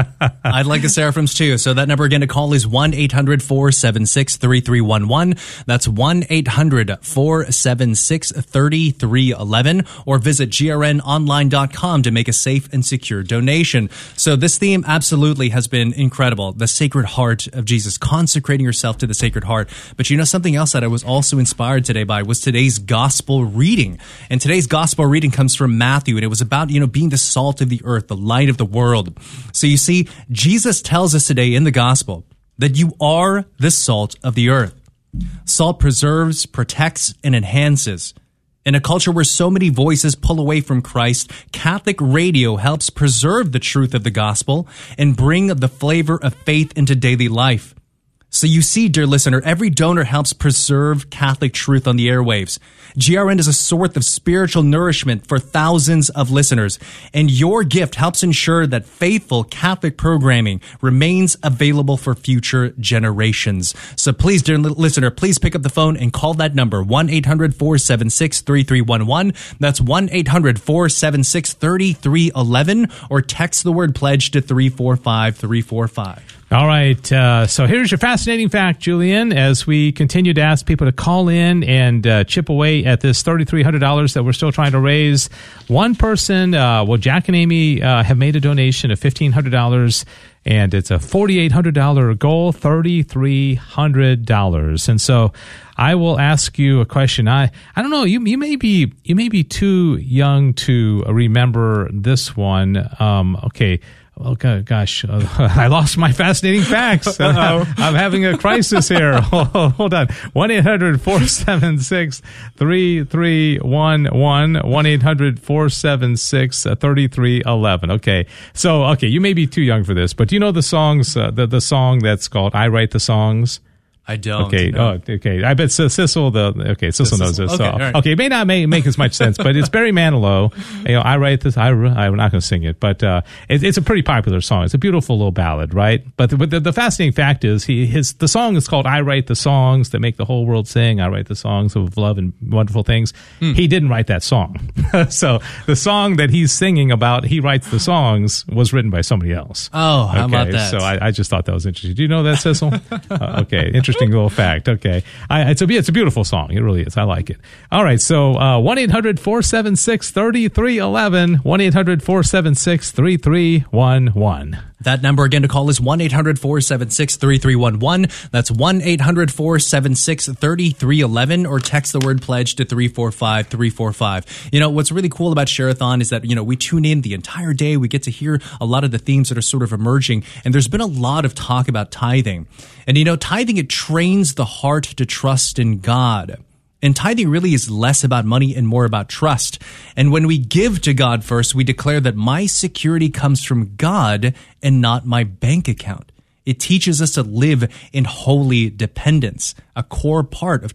[SPEAKER 7] I'd like the Seraphims, too. So that number again to call is one eight hundred four seven six three three one one. That's one eight hundred four seven six three three one one, or visit G R N online dot com to make a safe and secure donation. So this theme absolutely has been incredible. The Sacred Heart of Jesus, consecrating yourself to the Sacred Heart. But you know, something else that I was also inspired today by was today's gospel reading. And today's gospel reading comes from Matthew, and it was about, you know, being the salt of the earth, the light of the world. So you see, Jesus tells us today in the gospel that you are the salt of the earth. Salt preserves, protects, and enhances. In a culture where so many voices pull away from Christ, Catholic radio helps preserve the truth of the gospel and bring the flavor of faith into daily life. So you see, dear listener, every donor helps preserve Catholic truth on the airwaves. G R N is a source of spiritual nourishment for thousands of listeners, and your gift helps ensure that faithful Catholic programming remains available for future generations. So please, dear listener, please pick up the phone and call that number, one eight hundred four seven six three three one one. That's one eight hundred four seven six three three one one, or text the word pledge to three four five three four five.
[SPEAKER 6] All right, uh, so here's your fascinating fact, Julian, as we continue to ask people to call in and uh, chip away at this three thousand three hundred dollars that we're still trying to raise. One person, uh, well, Jack and Amy uh, have made a donation of fifteen hundred dollars, and it's a four thousand eight hundred dollars goal, three thousand three hundred dollars. And so I will ask you a question. I, I don't know, you you may be you may be too young to remember this one. Um, okay. Oh, gosh, uh, I lost my fascinating facts. Uh, I'm having a crisis here. Hold on. one eight hundred four seven six three three one one. one eight hundred four seven six three three one one. Okay. So, okay, you may be too young for this, but do you know the songs, uh, the, the song that's called I Write the Songs?
[SPEAKER 7] I don't.
[SPEAKER 6] Okay.
[SPEAKER 7] No.
[SPEAKER 6] Oh, okay. I bet Sissel. The okay. Sissel knows this.
[SPEAKER 7] Okay,
[SPEAKER 6] So,
[SPEAKER 7] right.
[SPEAKER 6] okay. It may not make, make as much sense, but it's Barry Manilow. You know, I write this. I I'm not going to sing it, but uh, it, it's a pretty popular song. It's a beautiful little ballad, right? But the, but the, the fascinating fact is, he his the song is called "I Write the Songs That Make the Whole World Sing." I write the songs of love and wonderful things. Hmm. He didn't write that song. So the song that he's singing about, he writes the songs, was written by somebody else.
[SPEAKER 7] Oh, how
[SPEAKER 6] okay,
[SPEAKER 7] about that?
[SPEAKER 6] So I, I just thought that was interesting. Do you know that, Sissel? uh, okay, interesting little fact. Okay, I, it's a it's a beautiful song. It really is. I like it. All right, so uh, one eight hundred four seven six three three one one, one eight hundred four seven six three three one one.
[SPEAKER 7] That number again to call is one eight hundred four seven six three three one one. That's one eight hundred four seven six three three one one, or text the word pledge to three four five three four five. You know, what's really cool about Share-a-thon is that, you know, we tune in the entire day. We get to hear a lot of the themes that are sort of emerging. And there's been a lot of talk about tithing. And, you know, tithing, it trains the heart to trust in God. And tithing really is less about money and more about trust. And when we give to God first, we declare that my security comes from God and not my bank account. It teaches us to live in holy dependence, a core part of